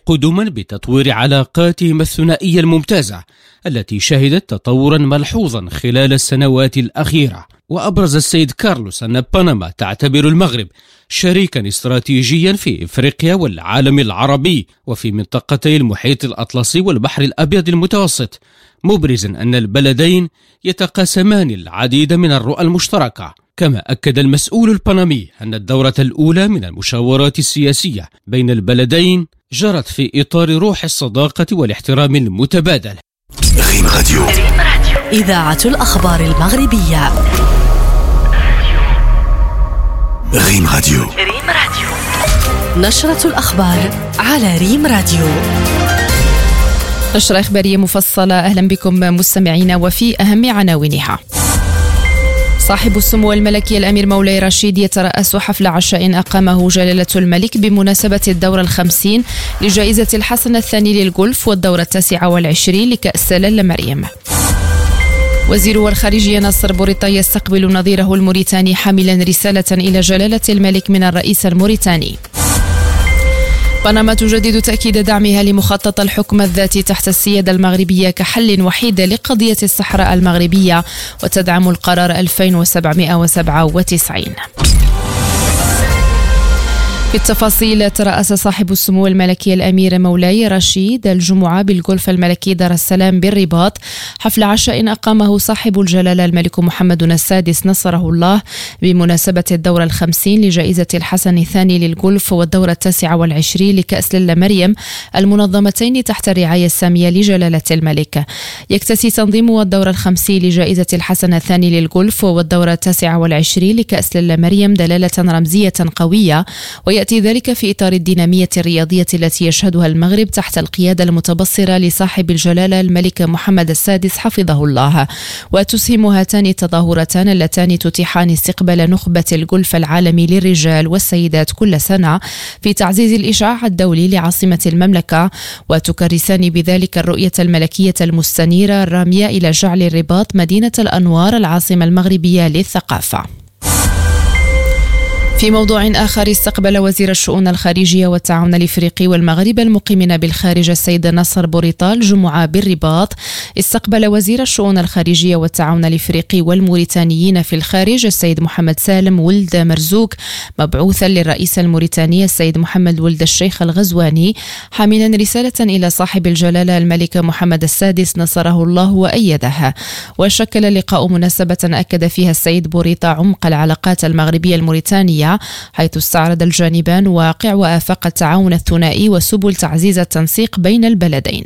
قدما بتطوير علاقاتهم الثنائية الممتازة التي شهدت تطورا ملحوظا خلال السنوات الأخيرة. وأبرز السيد كارلوس أن بنما تعتبر المغرب شريكا استراتيجيا في إفريقيا والعالم العربي وفي منطقتي المحيط الأطلسي والبحر الأبيض المتوسط، مبرزا أن البلدين يتقاسمان العديد من الرؤى المشتركة. كما أكد المسؤول البنمي أن الدورة الأولى من المشاورات السياسية بين البلدين جرت في إطار روح الصداقة والاحترام المتبادل. ريم راديو، إذاعة الأخبار المغربية. ريم راديو، نشرة الأخبار على ريم راديو. نشرة إخبارية مفصلة، أهلا بكم مستمعينا، وفي أهم عناوينها: صاحب السمو الملكي الأمير مولاي رشيد يترأس حفل عشاء أقامه جلالة الملك بمناسبة الدورة 50 لجائزة الحسن الثاني للجولف والدورة 29 لكأس لالا مريم. وزير الخارجية ناصر بوريطة يستقبل نظيره الموريتاني حاملا رسالة إلى جلالة الملك من الرئيس الموريتاني. بنما تجدد تأكيد دعمها لمخطط الحكم الذاتي تحت السيادة المغربية كحل وحيد لقضية الصحراء المغربية، وتدعم القرار 2797. في التفاصيل، ترأس صاحب السمو الملكي الأمير مولاي رشيد الجمعة بالجولف الملكي دار السلام بالرباط حفل عشاء أقامه صاحب الجلالة الملك محمد السادس نصره الله بمناسبة الدورة 50 لجائزة الحسن الثاني للجولف والدورة 29 لكأس لالا مريم المنظمتين تحت الرعاية السامية لجلالة الملك. يكتسي تنظيم الدورة 50 لجائزة الحسن الثاني للجولف والدورة 29 لكأس لالا مريم دلالة رمزية قوية، ويأتي ذلك في إطار الدينامية الرياضية التي يشهدها المغرب تحت القيادة المتبصرة لصاحب الجلالة الملك محمد السادس حفظه الله. وتسهم هاتان التظاهرتان اللتان تتيحان استقبال نخبة الجولف العالمي للرجال والسيدات كل سنة في تعزيز الإشعاع الدولي لعاصمة المملكة، وتكرسان بذلك الرؤية الملكية المستنيرة الرامية إلى جعل الرباط مدينة الأنوار العاصمة المغربية للثقافة. في موضوع آخر، استقبل وزير الشؤون الخارجية والتعاون الإفريقي والمغرب المقيمين بالخارج السيد ناصر بوريطة الجمعة بالرباط. استقبل وزير الشؤون الخارجية والتعاون الإفريقي والموريتانيين في الخارج السيد محمد سالم ولد مرزوق مبعوثا للرئيس الموريتاني السيد محمد ولد الشيخ الغزواني حاملا رسالة إلى صاحب الجلالة الملك محمد السادس نصره الله وأيده. وشكل اللقاء مناسبة أكد فيها السيد بوريطة عمق العلاقات المغربية الموريتانية، حيث استعرض الجانبان واقع وآفاق التعاون الثنائي وسبل تعزيز التنسيق بين البلدين.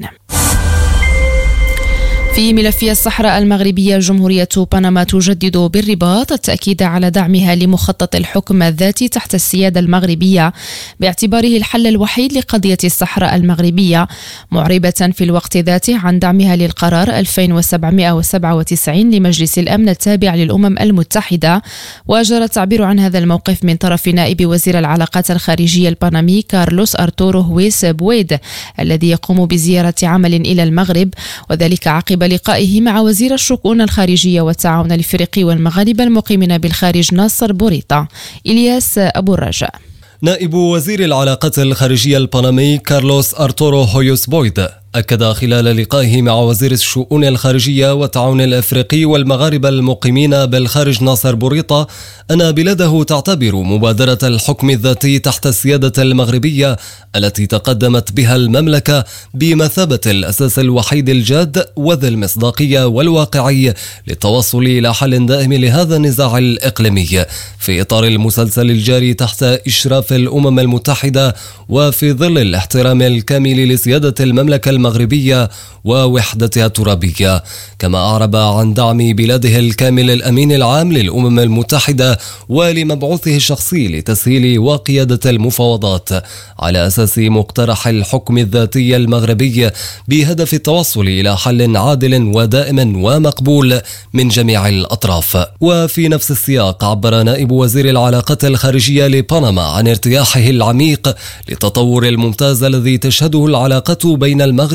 في ملف الصحراء المغربية، جمهورية بنما تجدد بالرباط التأكيد على دعمها لمخطط الحكم الذاتي تحت السيادة المغربية باعتباره الحل الوحيد لقضية الصحراء المغربية، معربة في الوقت ذاته عن دعمها للقرار 2797 لمجلس الأمن التابع للأمم المتحدة. وجرى التعبير عن هذا الموقف من طرف نائب وزير العلاقات الخارجية البنمي كارلوس أرتورو هويس بويد الذي يقوم بزيارة عمل إلى المغرب، وذلك عقب لقائه مع وزير الشؤون الخارجية والتعاون الإفريقي والمغاربة المقيمين بالخارج ناصر بوريطة. إلياس أبو الرجاء. نائب وزير العلاقات الخارجية البنمي كارلوس أرتورو هويس بويد أكد خلال لقائه مع وزير الشؤون الخارجية والتعاون الأفريقي والمغاربة المقيمين بالخارج ناصر بوريطة أن بلاده تعتبر مبادرة الحكم الذاتي تحت السيادة المغربية التي تقدمت بها المملكة بمثابة الأساس الوحيد الجاد وذي المصداقية والواقعي للتوصل إلى حل دائم لهذا النزاع الإقليمي في إطار المسلسل الجاري تحت إشراف الأمم المتحدة وفي ظل الاحترام الكامل لسيادة المملكة المغربية ووحدتها الترابية. كما أعرب عن دعم بلاده الكامل الأمين العام للأمم المتحدة ولمبعوثه الشخصي لتسهيل وقيادة المفاوضات على أساس مقترح الحكم الذاتي المغربي بهدف التوصل إلى حل عادل ودائم ومقبول من جميع الأطراف. وفي نفس السياق عبر نائب وزير العلاقات الخارجية لبنما عن ارتياحه العميق للتطور الممتاز الذي تشهده العلاقة بين المغرب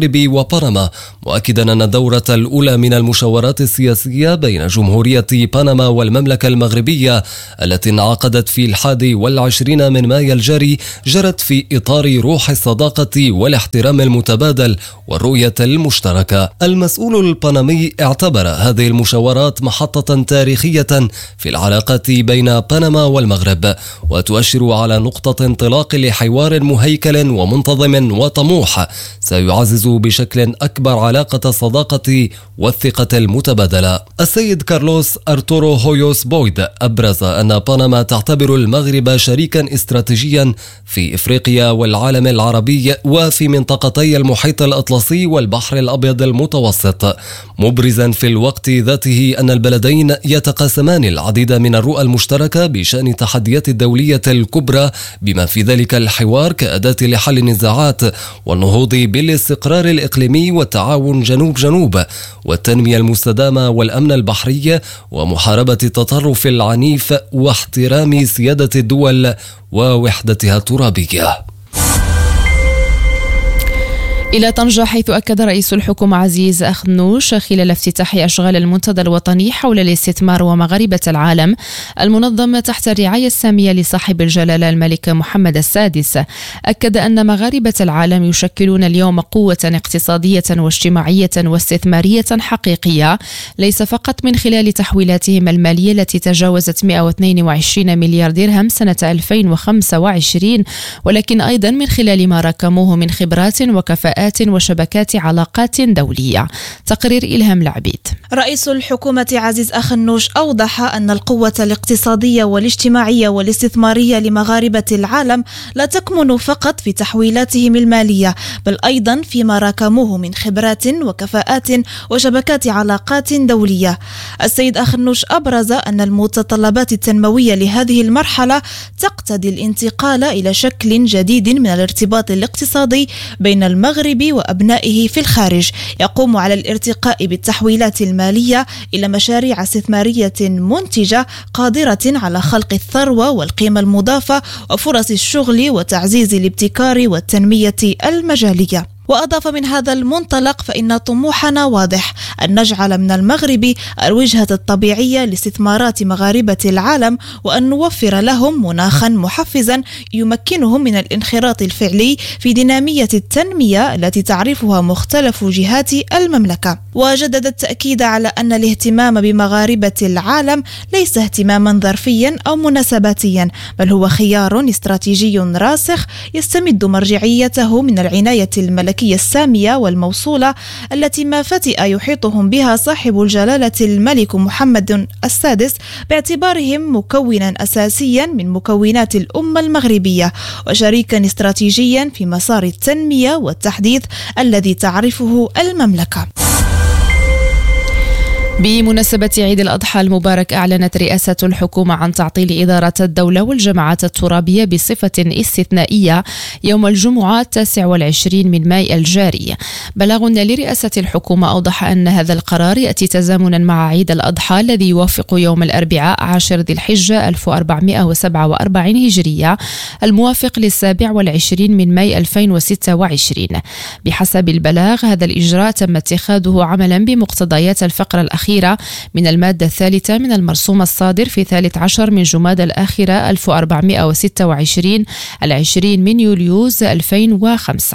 المغرب وبنما، مؤكدا أن الدورة الأولى من المشاورات السياسية بين جمهورية بنما والمملكة المغربية التي انعقدت في 21 من مايو الجاري جرت في إطار روح الصداقة والاحترام المتبادل والرؤية المشتركة. المسؤول البنمي اعتبر هذه المشاورات محطة تاريخية في العلاقات بين بنما والمغرب، وتؤشر على نقطة انطلاق لحوار مهيكل ومنتظم وطموح سيعزز بشكل أكبر علاقة الصداقة والثقة المتبادلة. السيد كارلوس أرتورو هويوس بويد أبرز أن بنما تعتبر المغرب شريكا استراتيجيا في إفريقيا والعالم العربي وفي منطقتي المحيط الأطلسي والبحر الأبيض المتوسط، مبرزا في الوقت ذاته أن البلدين يتقاسمان العديد من الرؤى المشتركة بشأن التحديات الدولية الكبرى، بما في ذلك الحوار كأداة لحل النزاعات والنهوض بالاستقرار الإقليمي والتعاون جنوب جنوب والتنمية المستدامة والأمن البحري ومحاربة التطرف العنيف واحترام سيادة الدول ووحدتها الترابية. إلى طنجة، حيث أكد رئيس الحكومة عزيز أخنوش خلال افتتاح أشغال المنتدى الوطني حول الاستثمار ومغاربة العالم المنظم تحت الرعاية السامية لصاحب الجلالة الملك محمد السادس، أكد أن مغاربة العالم يشكلون اليوم قوة اقتصادية واجتماعية واستثمارية حقيقية، ليس فقط من خلال تحويلاتهم المالية التي تجاوزت 122 مليار درهم سنة 2025، ولكن أيضا من خلال ما راكموه من خبرات وكفاءات وشبكات علاقات دولية. تقرير إلهام العبيد. رئيس الحكومة عزيز أخنوش أوضح أن القوة الاقتصادية والاجتماعية والاستثمارية لمغاربة العالم لا تكمن فقط في تحويلاتهم المالية، بل أيضا فيما راكموه من خبرات وكفاءات وشبكات علاقات دولية. السيد أخنوش أبرز أن المتطلبات التنموية لهذه المرحلة تقتضي الانتقال إلى شكل جديد من الارتباط الاقتصادي بين المغرب وأبنائه في الخارج، يقوم على الارتقاء بالتحويلات المالية إلى مشاريع استثمارية منتجة قادرة على خلق الثروة والقيمة المضافة وفرص الشغل وتعزيز الابتكار والتنمية المجالية. وأضاف من هذا المنطلق فإن طموحنا واضح أن نجعل من المغرب الوجهة الطبيعية لاستثمارات مغاربة العالم، وأن نوفر لهم مناخا محفزا يمكنهم من الانخراط الفعلي في دينامية التنمية التي تعرفها مختلف جهات المملكة. وجدد التأكيد على أن الاهتمام بمغاربة العالم ليس اهتماما ظرفيا أو مناسباتيا، بل هو خيار استراتيجي راسخ يستمد مرجعيته من العناية الملكية السامية والموصولة التي ما فتئ يحيطهم بها صاحب الجلالة الملك محمد السادس، باعتبارهم مكونا أساسيا من مكونات الأمة المغربية وشريكا استراتيجيا في مسار التنمية والتحديث الذي تعرفه المملكة. بمناسبة عيد الأضحى المبارك، أعلنت رئاسة الحكومة عن تعطيل إدارة الدولة والجماعات الترابية بصفة استثنائية يوم الجمعة 29 من مايو الجاري. بلاغ لرئاسة الحكومة أوضح أن هذا القرار يأتي تزامنا مع عيد الأضحى الذي يوافق يوم الأربعاء 10 ذي الحجة 1447 هجرية الموافق 27 من مايو 2026. بحسب البلاغ، هذا الإجراء تم اتخاذه عملا بمقتضيات الفقرة الأخيرة من المادة الثالثة من المرسوم الصادر في 13 من جمادى الآخرة 1426 20 من يوليوز 2005.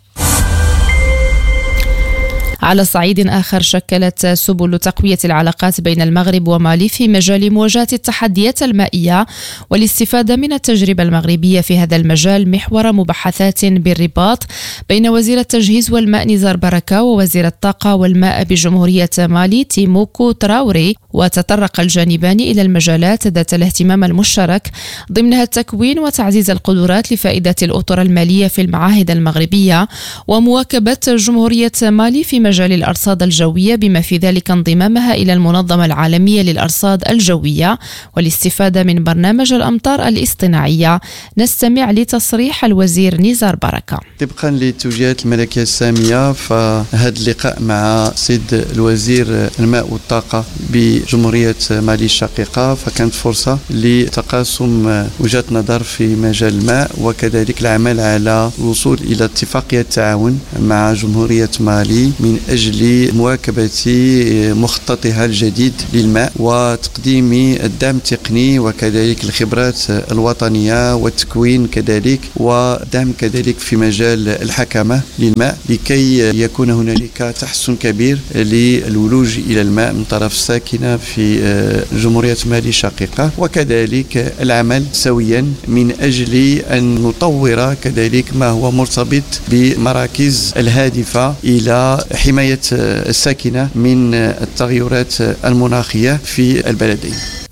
على صعيد آخر، شكلت سبل تقوية العلاقات بين المغرب ومالي في مجال مواجهة التحديات المائية والاستفادة من التجربة المغربية في هذا المجال محور مباحثات بالرباط بين وزير التجهيز والماء نزار بركة ووزير الطاقة والماء بجمهورية مالي تيموكو تراوري. وتطرق الجانبان إلى المجالات ذات الاهتمام المشترك، ضمنها التكوين وتعزيز القدرات لفائدة الأطر المالية في المعاهد المغربية، ومواكبة جمهورية مالي في مجال مجال الأرصاد الجوية بما في ذلك انضمامها إلى المنظمة العالمية للأرصاد الجوية والاستفادة من برنامج الأمطار الاصطناعية. نستمع لتصريح الوزير نزار بركة. طبقا للتوجيهات الملكية السامية، فهذا اللقاء مع سيد الوزير الماء والطاقة بجمهورية مالي الشقيقة فكانت فرصة لتقاسم وجهات نظر في مجال الماء، وكذلك العمل على الوصول إلى اتفاقية تعاون مع جمهورية مالي من أجل مواكبة مخططها الجديد للماء وتقديم الدعم التقني وكذلك الخبرات الوطنية والتكوين كذلك، ودعم كذلك في مجال الحكمة للماء لكي يكون هنالك تحسن كبير للولوج إلى الماء من طرف الساكنة في جمهورية مالي الشقيقة، وكذلك العمل سويا من أجل أن نطور كذلك ما هو مرتبط بمراكز الهادفة إلى حماية الساكنة من التغيرات المناخية في البلدين.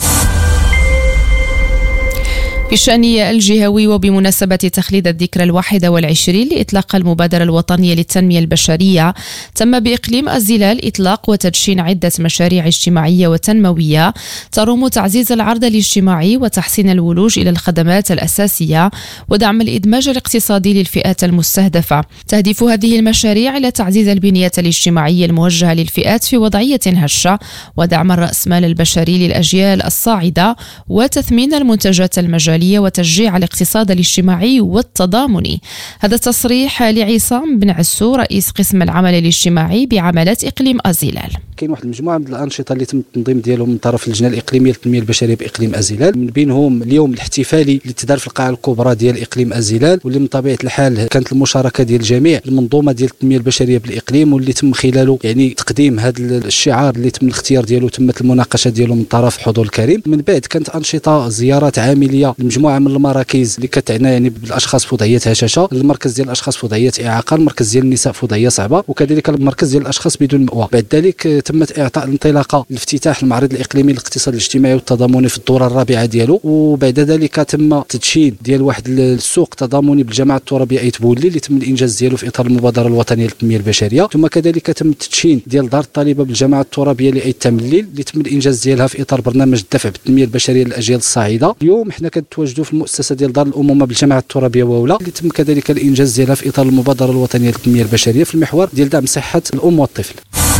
في الشأن الجهوي وبمناسبة تخليد الذكرى 21 لإطلاق المبادرة الوطنية للتنمية البشرية، تم بإقليم الزلال إطلاق وتدشين عدة مشاريع اجتماعية وتنموية تروم تعزيز العرض الاجتماعي وتحسين الولوج إلى الخدمات الأساسية ودعم الإدماج الاقتصادي للفئات المستهدفة. تهدف هذه المشاريع إلى تعزيز البنية الاجتماعية الموجهة للفئات في وضعية هشة ودعم الرأسمال البشري للأجيال الصاعدة وتثمين المنتجات المجالية وتشجيع الاقتصاد الاجتماعي والتضامني. هذا التصريح لعصام بن عسو رئيس قسم العمل الاجتماعي بعملات إقليم الزلال. كاين واحد المجموعه من الانشطه اللي تم التنظيم ديالهم من طرف اللجنه الاقليميه للتنميه البشريه باقليم الزلال، من بينهم اليوم الاحتفالي اللي تدار في القاعه الكبرى ديال اقليم الزلال، واللي من طبيعه الحال كانت المشاركه ديال جميع المنظومه ديال التنميه البشريه بالاقليم، واللي تم خلاله يعني تقديم هذا الشعار اللي تم الاختيار ديالو، تمت المناقشه ديالو من طرف حضور الكريم. من بعد كانت انشطه زيارات عامليه لمجموعه من المراكز اللي كتعنى يعني بالاشخاص في وضعيه هشاشه، المركز ديال الاشخاص في وضعيه اعاقه، المركز ديال النساء في وضعيه صعبه، وكذلك المركز ديال الاشخاص بدون مأوى. بعد ذلك تمت اعطاء الانطلاقه لافتتاح المعرض الاقليمي للاقتصاد الاجتماعي والتضامني في الدوره الرابعه ديالو، وبعد ذلك تم تدشين ديال واحد السوق تضامني بالجماعه الترابيه ايت بولي اللي تم الانجاز ديالو في اطار المبادره الوطنيه للتنميه البشريه. ثم كذلك تم التدشين ديال دار الطالبه بالجماعه الترابيه لايت تمليل اللي تم الانجاز ديالها في اطار برنامج الدفع بالتنميه البشريه للاجيال الصاعده. اليوم حنا كنتواجدوا في المؤسسه ديال دار الامومه بالجماعه الترابيه وولا اللي تم كذلك الانجاز ديالها في اطار المبادره الوطنيه للتنميه البشريه في المحور ديال دعم صحه الام والطفل.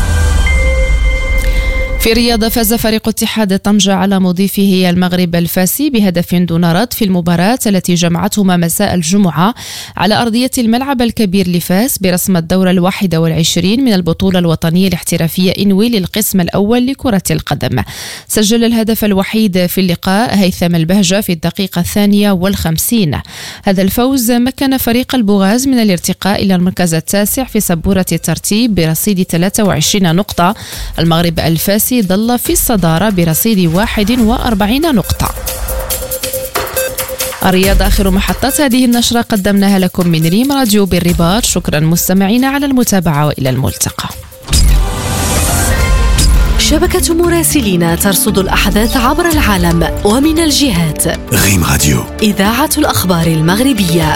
في الرياضة فاز فريق اتحاد طنجة على مضيفه المغرب الفاسي بهدف دون رد في المباراة التي جمعتهما مساء الجمعة على أرضية الملعب الكبير لفاس برسم الدورة 21 من البطولة الوطنية الاحترافية إنوي للقسم الأول لكرة القدم. سجل الهدف الوحيد في اللقاء هيثم البهجة في الدقيقة 52. هذا الفوز مكن فريق البوغاز من الارتقاء إلى المركز التاسع في سبورة الترتيب برصيد 23 نقطة. المغرب الفاسي ظل في الصدارة برصيد 41 نقطة. الرياضة آخر محطات هذه النشرة قدمناها لكم من ريم راديو بالرباط. شكرا مستمعينا على المتابعة وإلى الملتقى. شبكة مراسلين ترصد الأحداث عبر العالم ومن الجهات. ريم راديو إذاعة الأخبار المغربية.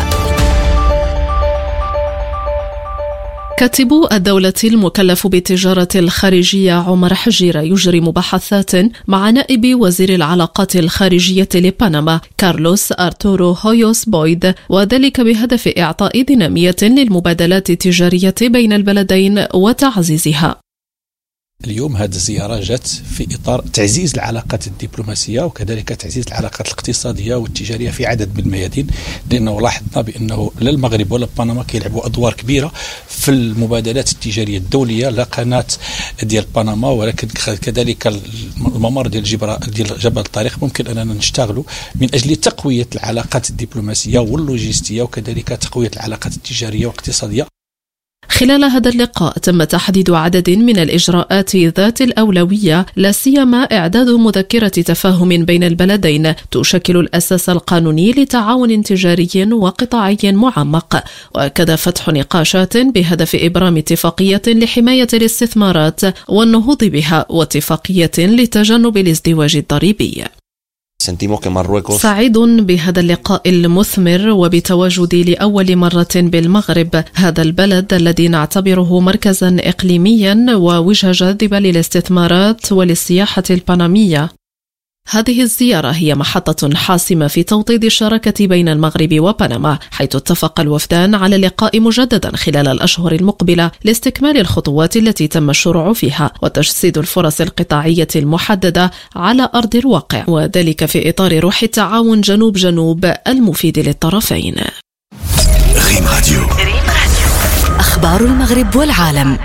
كاتب الدولة المكلف بالتجارة الخارجية عمر حجيرة يجري مباحثات مع نائب وزير العلاقات الخارجية لبنما كارلوس أرتورو هويوس بويد، وذلك بهدف إعطاء دينامية للمبادلات التجارية بين البلدين وتعزيزها. اليوم هذه الزيارة جات في إطار تعزيز العلاقات الدبلوماسية وكذلك تعزيز العلاقات الاقتصادية والتجارية في عدد من الميادين، لأنه لاحظنا بأنه لا المغرب ولا بنما كيلعبوا أدوار كبيرة في المبادلات التجارية الدولية، لا قناة ديال بنما ولكن كذلك الممر ديال جبل الطريق ممكن أننا نشتغلوا من أجل تقوية العلاقات الدبلوماسية واللوجستية وكذلك تقوية العلاقات التجارية والاقتصادية. خلال هذا اللقاء تم تحديد عدد من الإجراءات ذات الأولوية، لا سيما إعداد مذكرة تفاهم بين البلدين تشكل الأساس القانوني لتعاون تجاري وقطاعي معمق، وكذا فتح نقاشات بهدف إبرام اتفاقية لحماية الاستثمارات والنهوض بها واتفاقية لتجنب الازدواج الضريبي. سعيد بهذا اللقاء المثمر وبتواجدي لأول مرة بالمغرب، هذا البلد الذي نعتبره مركزا إقليميا ووجهة جاذبة للاستثمارات وللسياحة البانامية. هذه الزيارة هي محطة حاسمة في توطيد الشراكة بين المغرب وبنما، حيث اتفق الوفدان على اللقاء مجددا خلال الأشهر المقبلة لاستكمال الخطوات التي تم الشروع فيها وتجسيد الفرص القطاعية المحددة على أرض الواقع، وذلك في إطار روح التعاون جنوب المفيد للطرفين. ريم راديو. أخبار المغرب والعالم.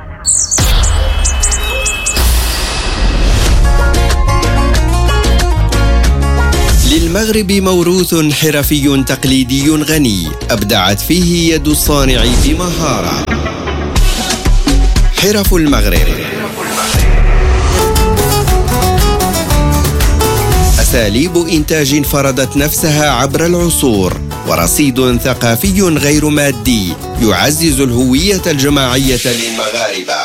للمغرب موروث حرفي تقليدي غني أبدعت فيه يد الصانع بمهارة. حرف المغرب، أساليب إنتاج فرضت نفسها عبر العصور، ورصيد ثقافي غير مادي يعزز الهوية الجماعية للمغاربة.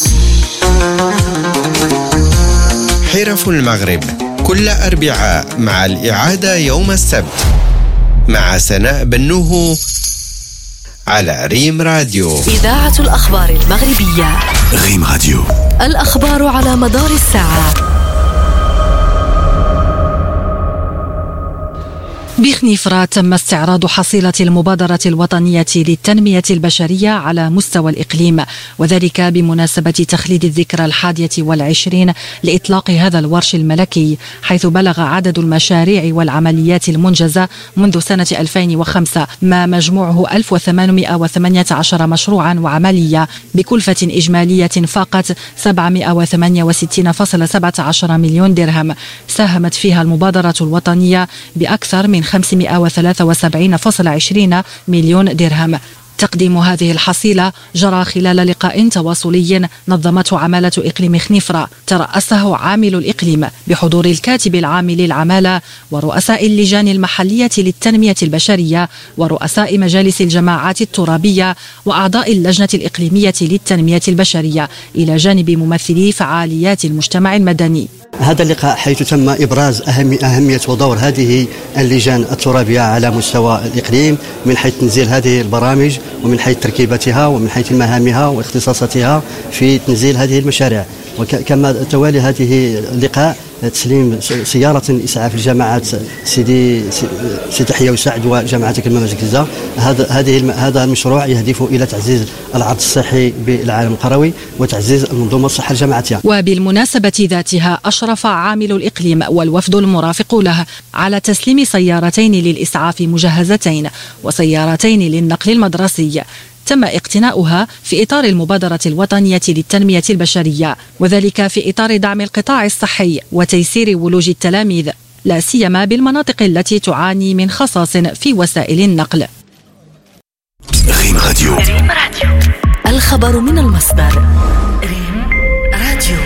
حرف المغرب كل أربعاء مع الإعادة يوم السبت مع سناء بنوه على ريم راديو. إذاعة الأخبار المغربية. ريم راديو. الأخبار على مدار الساعة. بخنيفرة تم استعراض حصيلة المبادرة الوطنية للتنمية البشرية على مستوى الإقليم، وذلك بمناسبة تخليد الذكرى 21 لإطلاق هذا الورش الملكي، حيث بلغ عدد المشاريع والعمليات المنجزة منذ سنة 2005 ما مجموعه 1818 مشروعا وعملية بكلفة إجمالية فاقت 768.17 مليون درهم، ساهمت فيها المبادرة الوطنية بأكثر من 573.20 مليون درهم. تقديم هذه الحصيلة جرى خلال لقاء تواصلي نظمته عمالة إقليم خنيفرة ترأسه عامل الإقليم بحضور الكاتب العام للعمالة ورؤساء اللجان المحلية للتنمية البشرية ورؤساء مجالس الجماعات الترابية وأعضاء اللجنة الإقليمية للتنمية البشرية، إلى جانب ممثلي فعاليات المجتمع المدني. هذا اللقاء حيث تم إبراز أهمية ودور هذه اللجان الترابية على مستوى الإقليم من حيث تنزيل هذه البرامج ومن حيث تركيبتها ومن حيث مهامها واختصاصاتها في تنزيل هذه المشاريع. وكما توالي هذه اللقاء تسليم سيارة إسعاف الجامعات سيدي تحية وسعد وجامعة كلمة جيزة. هذا المشروع يهدف إلى تعزيز العرض الصحي بالعالم القروي وتعزيز منظومة الصحة الجامعية. وبالمناسبة ذاتها أشرف عامل الإقليم والوفد المرافق له على تسليم سيارتين للإسعاف مجهزتين وسيارتين للنقل المدرسي تم اقتناؤها في إطار المبادرة الوطنية للتنمية البشرية، وذلك في إطار دعم القطاع الصحي وتيسير ولوج التلاميذ لا سيما بالمناطق التي تعاني من خصاص في وسائل النقل. ريم راديو. الخبر من المصدر. ريم راديو.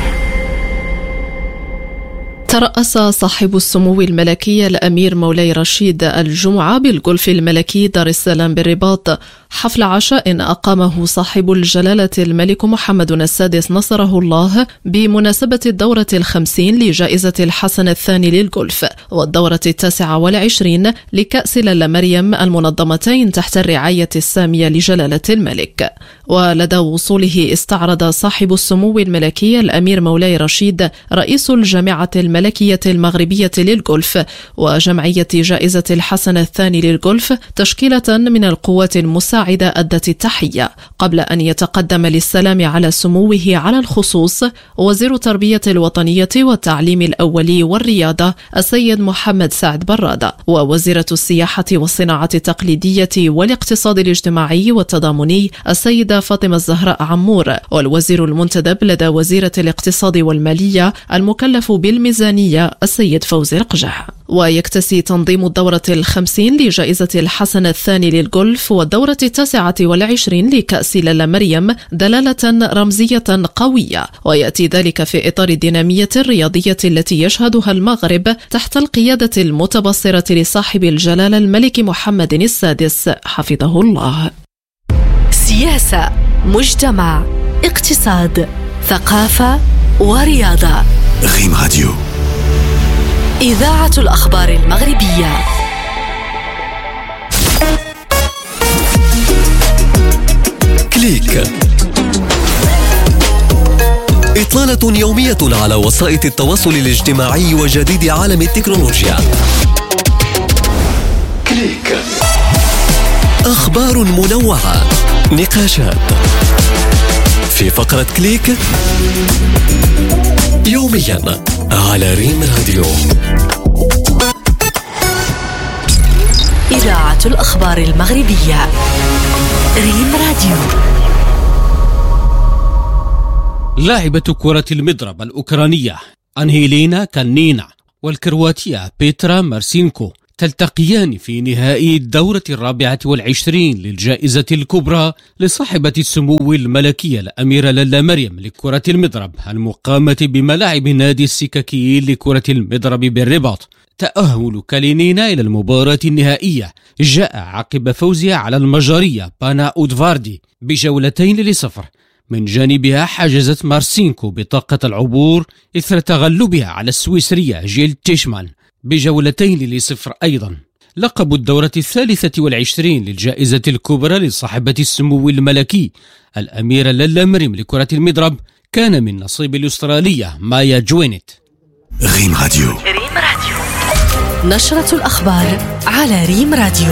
ترأس صاحب السمو الملكي الأمير مولاي رشيد الجمعة بالغولف الملكي دار السلام بالرباط حفل عشاء أقامه صاحب الجلالة الملك محمد السادس نصره الله بمناسبة الدورة 50 لجائزة الحسن الثاني للغولف والدورة 29 لكأس لالا مريم المنظمتين تحت الرعاية السامية لجلالة الملك. ولدى وصوله استعرض صاحب السمو الملكي الأمير مولاي رشيد رئيس الجامعة الملكية المغربية للغولف وجمعية جائزة الحسن الثاني للغولف تشكيلة من القوات المساعدة أدت التحية قبل أن يتقدم للسلام على سموه على الخصوص وزير التربية الوطنية والتعليم الأولي والرياضة السيد محمد سعد برادة ووزيرة السياحة والصناعة التقليدية والاقتصاد الاجتماعي والتضامني السيدة فاطمة الزهراء عمور والوزير المنتدب لدى وزيرة الاقتصاد والمالية المكلف بالميزانية السيد فوزي القجح. ويكتسي تنظيم الدورة 50 لجائزة الحسن الثاني للغولف والدورة 29 لكأس لالا مريم دلالة رمزية قوية، ويأتي ذلك في إطار الدينامية الرياضية التي يشهدها المغرب تحت القيادة المتبصرة لصاحب الجلالة الملك محمد السادس حفظه الله. سياسة، مجتمع، اقتصاد، ثقافة ورياضة. ريم راديو. إذاعة الأخبار المغربية. كليك، إطلالة يومية على وسائل التواصل الاجتماعي وجديد عالم التكنولوجيا. كليك، أخبار منوعة، نقاشات في فقرة كليك يوميا على ريم راديو. إذاعة الأخبار المغربية، ريم راديو. لاعبة كرة المضرب الأوكرانية أنهيلينا كالنينا والكرواتية بيترا مارسينكو تلتقيان في نهائي الدورة 24 للجائزة الكبرى لصاحبة السمو الملكية الأميرة لالا مريم لكرة المضرب المقامة بملاعب نادي السكاكيين لكرة المضرب بالرباط. تأهل كالينينا إلى المباراة النهائية جاء عقب فوزها على المجرية بانا أودفاردي ب2-0. من جانبها حجزت مارسينكو بطاقة العبور إثر تغلبها على السويسرية جيل تيشمان ب2-0 أيضا. لقب الدورة 23 للجائزة الكبرى لصاحبة السمو الملكي الأميرة لالا مريم لكرة المضرب كان من نصيب الأسترالية مايا جوينت. ريم راديو. نشرة الأخبار على ريم راديو.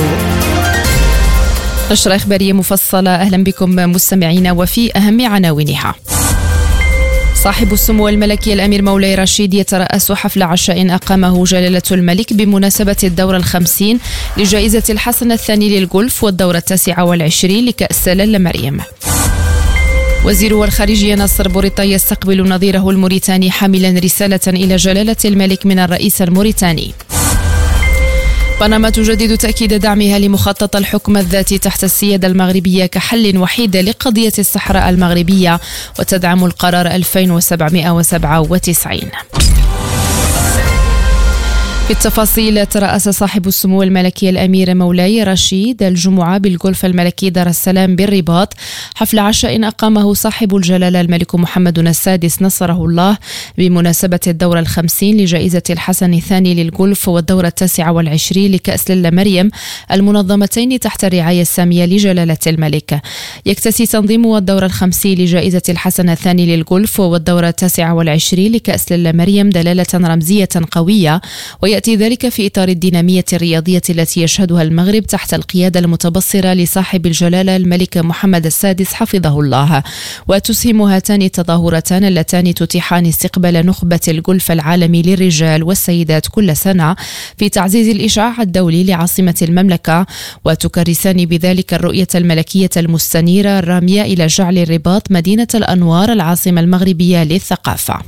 نشرة إخبارية مفصلة، أهلا بكم مستمعينا وفي أهم عناوينها. صاحب السمو الملكي الأمير مولاي رشيد يترأس حفل عشاء أقامه جلالة الملك بمناسبة الدورة 50 لجائزة الحسن الثاني للجولف والدورة 29 لكأس لالا مريم. وزير الخارجية ناصر بوريطة يستقبل نظيره الموريتاني حاملا رسالة إلى جلالة الملك من الرئيس الموريتاني. بنما تجدد تأكيد دعمها لمخطط الحكم الذاتي تحت السيادة المغربية كحل وحيد لقضية الصحراء المغربية وتدعم القرار 2797. في التفاصيل، ترأس صاحب السمو الملكي الأمير مولاي رشيد الجمعة بالجولف الملكي دار السلام بالرباط حفل عشاء أقامه صاحب الجلالة الملك محمد السادس نصره الله بمناسبة الدورة 50 لجائزة الحسن الثاني للجولف والدورة 29 لكأس لالا مريم المنظمتين تحت الرعاية السامية لجلالة الملك. يكتسي تنظيم الدورة 50 لجائزة الحسن الثاني للجولف والدورة 29 لكأس لالا مريم دلالة رمزية قوية، ويأتي ذلك في إطار الدينامية الرياضية التي يشهدها المغرب تحت القيادة المتبصرة لصاحب الجلالة الملك محمد السادس حفظه الله. وتسهم هاتان التظاهرتان اللتان تتيحان استقبال نخبة الجولف العالمي للرجال والسيدات كل سنة في تعزيز الإشعاع الدولي لعاصمة المملكة، وتكرسان بذلك الرؤية الملكية المستنيرة الرامية إلى جعل الرباط مدينة الأنوار العاصمة المغربية للثقافة.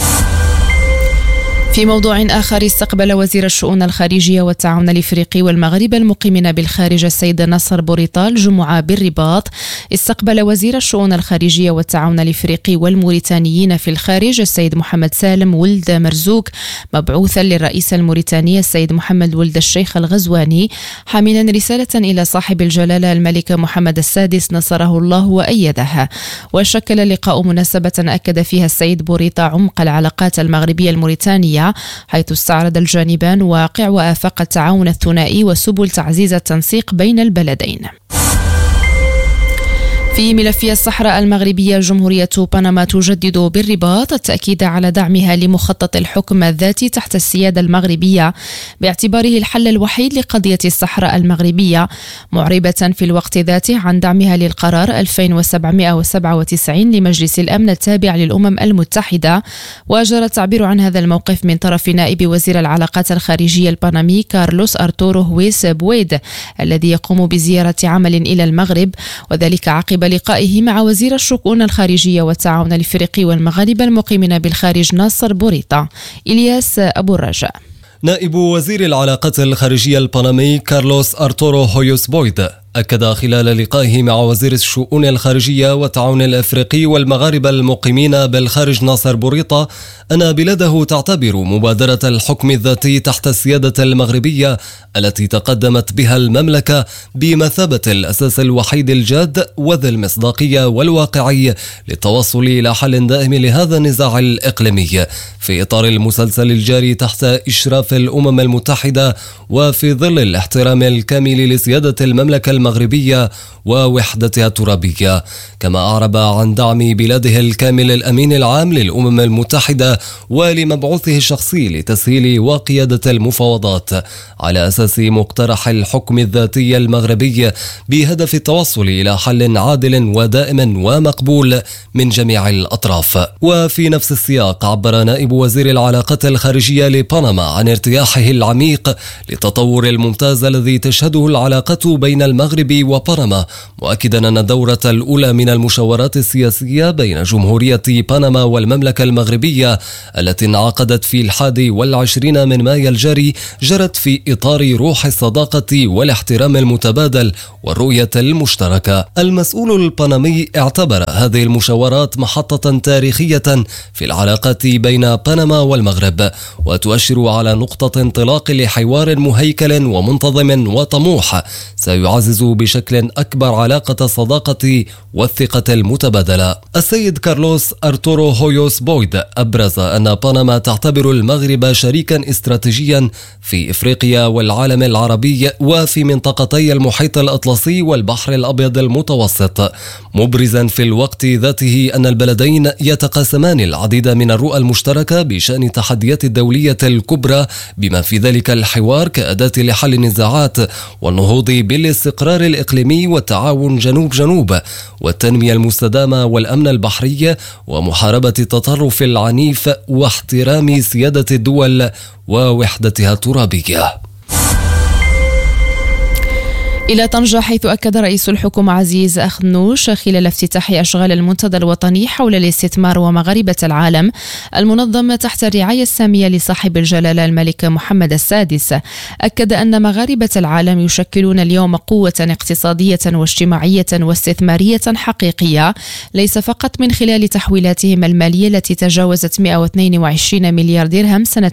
في موضوع آخر، استقبل وزير الشؤون الخارجية والتعاون الإفريقي والمغرب المقيمين بالخارج السيد ناصر بوريطة الجمعة بالرباط. استقبل وزير الشؤون الخارجية والتعاون الإفريقي والموريتانيين في الخارج السيد محمد سالم ولد مرزوق مبعوثا للرئيس الموريتاني السيد محمد ولد الشيخ الغزواني حاملا رسالة إلى صاحب الجلالة الملك محمد السادس نصره الله وأيده. وشكل اللقاء مناسبة أكد فيها السيد بوريطة عمق العلاقات المغربية الموريتانية، حيث استعرض الجانبان واقع وآفاق التعاون الثنائي وسبل تعزيز التنسيق بين البلدين. في ملف الصحراء المغربية، جمهورية بنما تجدد بالرباط التأكيد على دعمها لمخطط الحكم الذاتي تحت السيادة المغربية باعتباره الحل الوحيد لقضية الصحراء المغربية، معربة في الوقت ذاته عن دعمها للقرار 2797 لمجلس الأمن التابع للأمم المتحدة. وجرى التعبير عن هذا الموقف من طرف نائب وزير العلاقات الخارجية البنمي كارلوس أرتورو هويس بويد الذي يقوم بزيارة عمل إلى المغرب، وذلك عقب لقائه مع وزير الشؤون الخارجية والتعاون الإفريقي والمغاربة المقيمين بالخارج ناصر بوريطة. إلياس أبو الرجاء. نائب وزير العلاقات الخارجية البنمي كارلوس أرتورو هويوس بويد أكد خلال لقائه مع وزير الشؤون الخارجية والتعاون الأفريقي والمغاربة المقيمين بالخارج ناصر بوريطة أن بلاده تعتبر مبادرة الحكم الذاتي تحت السيادة المغربية التي تقدمت بها المملكة بمثابة الأساس الوحيد الجاد وذي المصداقية والواقعي للتوصل إلى حل دائم لهذا النزاع الإقليمي في إطار المسلسل الجاري تحت إشراف الأمم المتحدة وفي ظل الاحترام الكامل لسيادة المملكة المغربية ووحدتها الترابية. كما أعرب عن دعم بلاده الكامل الأمين العام للأمم المتحدة ولمبعوثه الشخصي لتسهيل وقيادة المفاوضات على أساس مقترح الحكم الذاتي المغربي بهدف التوصل إلى حل عادل ودائم ومقبول من جميع الأطراف. وفي نفس السياق عبر نائب وزير العلاقات الخارجية لبنما عن ارتياحه العميق للتطور الممتاز الذي تشهده العلاقات بين المغرب وبنما، مؤكدا أن الدورة الأولى من المشاورات السياسية بين جمهورية بنما والمملكة المغربية التي انعقدت في 21 من مايو الجاري جرت في إطار روح الصداقة والاحترام المتبادل والرؤية المشتركة. المسؤول البنمي اعتبر هذه المشاورات محطة تاريخية في العلاقات بين بنما والمغرب، وتؤشر على نقطة انطلاق لحوار مهيكل ومنتظم وطموح سيعزز بشكل أكبر علاقة الصداقة والثقة المتبادلة. السيد كارلوس أرتورو هويوس بويد أبرز أن بنما تعتبر المغرب شريكا استراتيجيا في إفريقيا والعالم العربي وفي منطقتي المحيط الأطلسي والبحر الأبيض المتوسط، مبرزا في الوقت ذاته أن البلدين يتقاسمان العديد من الرؤى المشتركة بشأن التحديات الدولية الكبرى بما في ذلك الحوار كأداة لحل النزاعات والنهوض بالاستقرار الإقليمي والتعاون جنوب جنوب والتنمية المستدامة والأمن البحري ومحاربة التطرف العنيف واحترام سيادة الدول ووحدتها الترابية. إلى طنجة، حيث أكد رئيس الحكومة عزيز أخنوش خلال افتتاح أشغال المنتدى الوطني حول الاستثمار ومغاربة العالم المنظم تحت الرعاية السامية لصاحب الجلالة الملك محمد السادس، أكد أن مغاربة العالم يشكلون اليوم قوة اقتصادية واجتماعية واستثمارية حقيقية، ليس فقط من خلال تحويلاتهم المالية التي تجاوزت 122 مليار درهم سنة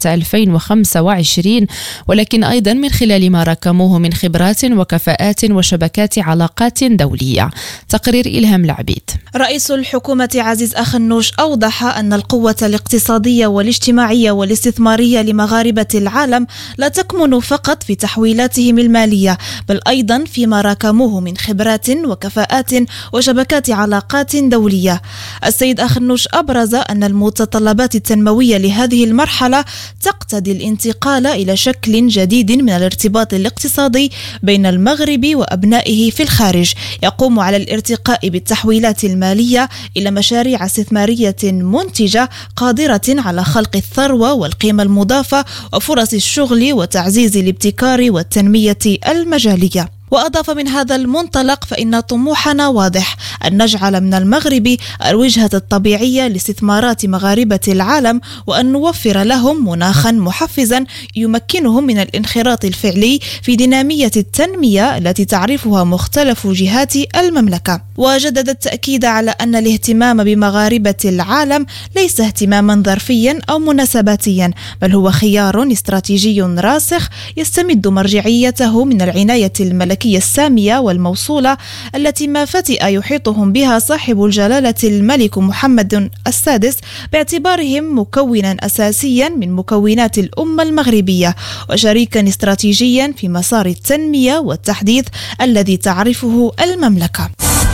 2025، ولكن أيضا من خلال ما ركموه من خبرات وكفاءات وشبكات علاقات دولية. تقرير إلهام العبيد. رئيس الحكومة عزيز أخنوش أوضح أن القوة الاقتصادية والاجتماعية والاستثمارية لمغاربة العالم لا تكمن فقط في تحويلاتهم المالية، بل أيضا فيما راكموه من خبرات وكفاءات وشبكات علاقات دولية. السيد أخنوش أبرز أن المتطلبات التنموية لهذه المرحلة تقتضي الانتقال إلى شكل جديد من الارتباط الاقتصادي بين المغرب وأبنائه في الخارج، يقوم على الارتقاء بالتحويلات المالية إلى مشاريع استثمارية منتجة قادرة على خلق الثروة والقيمة المضافة وفرص الشغل وتعزيز الابتكار والتنمية المجالية. وأضاف من هذا المنطلق فإن طموحنا واضح أن نجعل من المغرب الوجهة الطبيعية لاستثمارات مغاربة العالم، وأن نوفر لهم مناخا محفزا يمكنهم من الانخراط الفعلي في دينامية التنمية التي تعرفها مختلف جهات المملكة. وجدد التأكيد على أن الاهتمام بمغاربة العالم ليس اهتماما ظرفيا أو مناسباتيا، بل هو خيار استراتيجي راسخ يستمد مرجعيته من العناية الملكية السامية والموصولة التي ما فتئ يحيطهم بها صاحب الجلالة الملك محمد السادس، باعتبارهم مكونا أساسيا من مكونات الأمة المغربية وشريكا استراتيجيا في مسار التنمية والتحديث الذي تعرفه المملكة.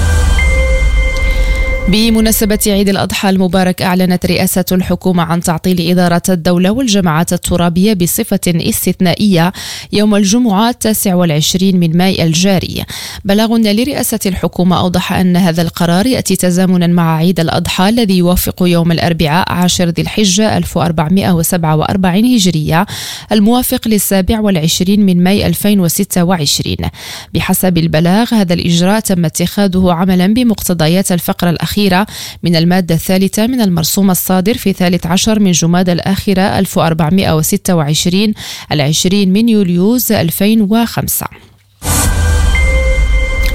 بمناسبة عيد الأضحى المبارك، أعلنت رئاسة الحكومة عن تعطيل إدارة الدولة والجماعات الترابية بصفة استثنائية يوم الجمعة 29 من مايو الجاري. بلاغ لرئاسة الحكومة أوضح أن هذا القرار يأتي تزامنا مع عيد الأضحى الذي يوافق يوم الأربعاء 10 ذي الحجة 1447 هجرية الموافق 27 من مايو 2026. بحسب البلاغ، هذا الإجراء تم اتخاذه عملا بمقتضيات الفقرة الأخيرة من المادة الثالثة من المرسوم الصادر في 13 من جمادى الآخرة 1426 20 من يوليوز 2005.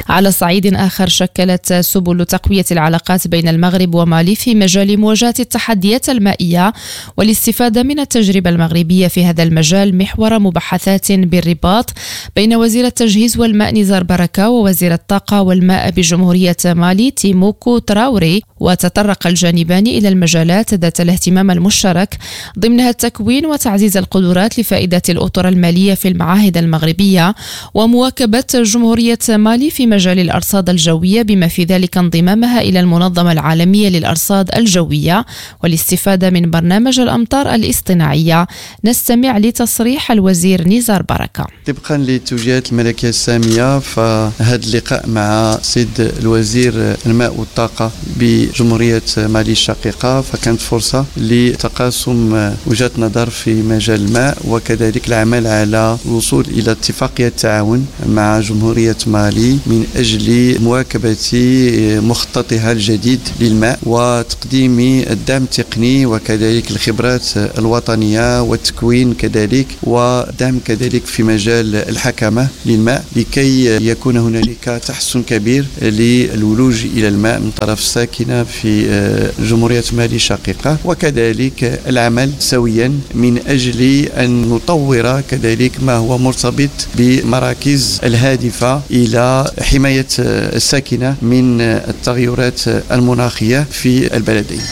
على صعيد آخر، شكلت سبل تقوية العلاقات بين المغرب ومالي في مجال مواجهة التحديات المائية والاستفادة من التجربة المغربية في هذا المجال محور مباحثات بالرباط بين وزير التجهيز والماء نزار بركة ووزير الطاقة والماء بجمهورية مالي تيموكو تراوري. وتطرق الجانبان إلى المجالات ذات الاهتمام المشترك ضمنها التكوين وتعزيز القدرات لفائدة الأطر المالية في المعاهد المغربية ومواكبة جمهورية مالي في مجال الأرصاد الجوية بما في ذلك انضمامها إلى المنظمة العالمية للأرصاد الجوية والاستفادة من برنامج الأمطار الاصطناعية. نستمع لتصريح الوزير نزار بركة. طبقا للتوجيهات الملكية السامية، فهذا اللقاء مع سيد الوزير الماء والطاقة بجمهورية مالي الشقيقة فكانت فرصة لتقاسم وجهات نظر في مجال الماء وكذلك العمل على الوصول إلى اتفاقية تعاون مع جمهورية مالي من أجل مواكبة مخططها الجديد للماء وتقديم الدعم التقني وكذلك الخبرات الوطنية والتكوين كذلك ودعم كذلك في مجال الحكمة للماء لكي يكون هنالك تحسن كبير للولوج إلى الماء من طرف الساكنة في جمهورية مالي الشقيقة وكذلك العمل سويا من أجل أن نطور كذلك ما هو مرتبط بمراكز الهادفة إلى حماية الساكنة من التغيرات المناخية في البلدين.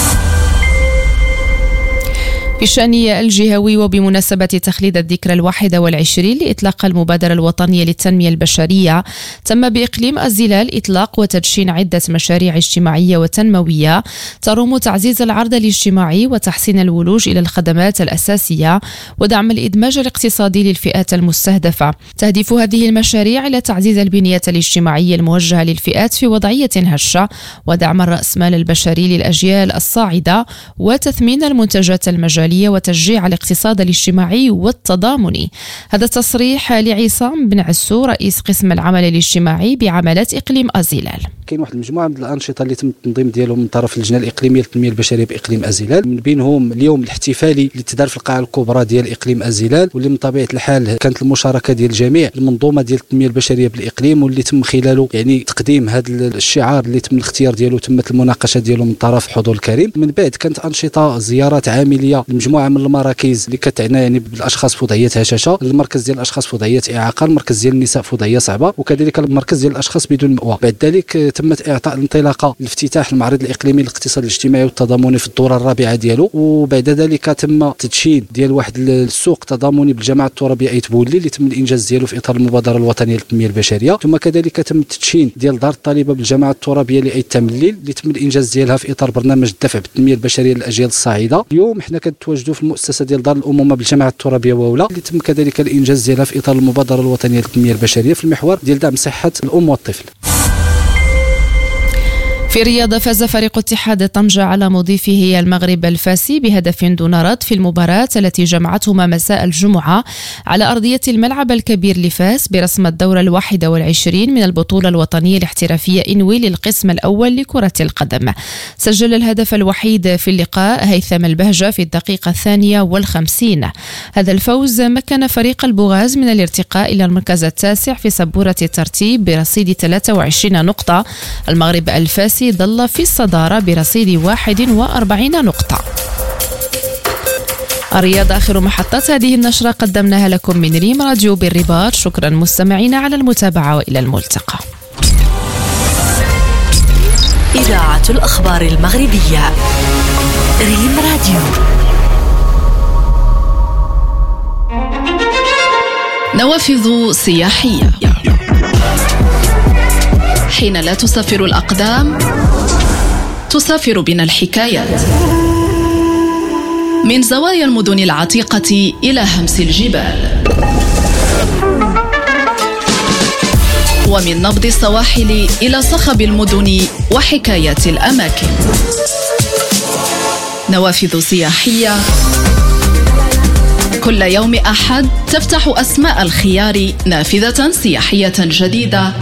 في الشأن الجهوي وبمناسبة تخليد الذكرى 21 لإطلاق المبادرة الوطنية للتنمية البشرية، تم بإقليم الزلال إطلاق وتدشين عدة مشاريع اجتماعية وتنموية تروم تعزيز العرض الاجتماعي وتحسين الولوج إلى الخدمات الأساسية ودعم الإدماج الاقتصادي للفئات المستهدفة. تهدف هذه المشاريع إلى تعزيز البنية الاجتماعية الموجهة للفئات في وضعية هشة ودعم الرأسمال البشري للأجيال الصاعدة وتثمين المنتجات المجالية وتشجيع الاقتصاد الاجتماعي والتضامني. هذا التصريح لعصام بن عسو رئيس قسم العمل الاجتماعي بعملات إقليم الزلال. كاين واحد المجموعه من الانشطه اللي تم التنظيم ديالهم من طرف اللجنه الاقليميه للتنميه البشريه باقليم الزلال، من بينهم اليوم الاحتفالي اللي تدار في القاعه الكبرى ديال اقليم الزلال واللي من طبيعه الحال كانت المشاركه ديال جميع المنظومه ديال التنميه البشريه بالاقليم واللي تم خلاله يعني تقديم هذا الشعار اللي تم الاختيار ديالو تمت المناقشه ديالو من طرف حضور الكريم. من بعد كانت انشطه زيارات عامليه لمجموعه من المراكز اللي كتعنى يعني بالاشخاص في وضعيه هشاشه، المركز ديال الاشخاص في وضعيه اعاقه، المركز ديال النساء في وضعيه صعبه وكذلك المركز ديال الاشخاص بدون مأوى. بعد ذلك تمت اعطاء الانطلاقه لافتتاح المعرض الاقليمي للاقتصاد الاجتماعي والتضامني في الدوره الرابعه ديالو، وبعد ذلك تم تدشين ديال واحد السوق تضامني بالجامعه الترابيه ايت بولي اللي تم الانجاز ديالو في اطار المبادره الوطنيه للتنميه البشريه. ثم كذلك تم التدشين ديال دار الطالبه بالجامعه الترابيه لايت تمليل اللي تم الانجاز ديالها في اطار برنامج الدفع بالتنميه البشريه للاجيال الصاعده. اليوم حنا كنتواجدوا في المؤسسه ديال دار الامومه بالجامعه الترابيه وولا اللي تم كذلك الانجاز ديالها في اطار المبادره الوطنيه للتنميه البشريه في المحور ديال دعم صحه الام والطفل. في الرياضة فاز فريق اتحاد طنجة على مضيفه المغرب الفاسي بهدف دون رد في المباراة التي جمعتهما مساء الجمعة على أرضية الملعب الكبير لفاس برسم الدورة 21 من البطولة الوطنية الاحترافية إنوي للقسم الأول لكرة القدم. سجل الهدف الوحيد في اللقاء هيثم البهجة في الدقيقة 52. هذا الفوز مكن فريق البوغاز من الارتقاء إلى المركز التاسع في سبورة الترتيب برصيد 23 نقطة. المغرب الفاسي ظل في الصدارة برصيد 41 نقطة. الرياضة آخر محطات هذه النشرة قدمناها لكم من ريم راديو بالرباط. شكرا مستمعينا على المتابعة وإلى الملتقى. إذاعة الأخبار المغربية ريم راديو. نوافذ سياحية. حين لا تسافر الأقدام تسافر بنا الحكايات، من زوايا المدن العتيقة إلى همس الجبال، ومن نبض السواحل إلى صخب المدن وحكايات الأماكن. نوافذ سياحية كل يوم أحد تفتح أسماء الخيار نافذة سياحية جديدة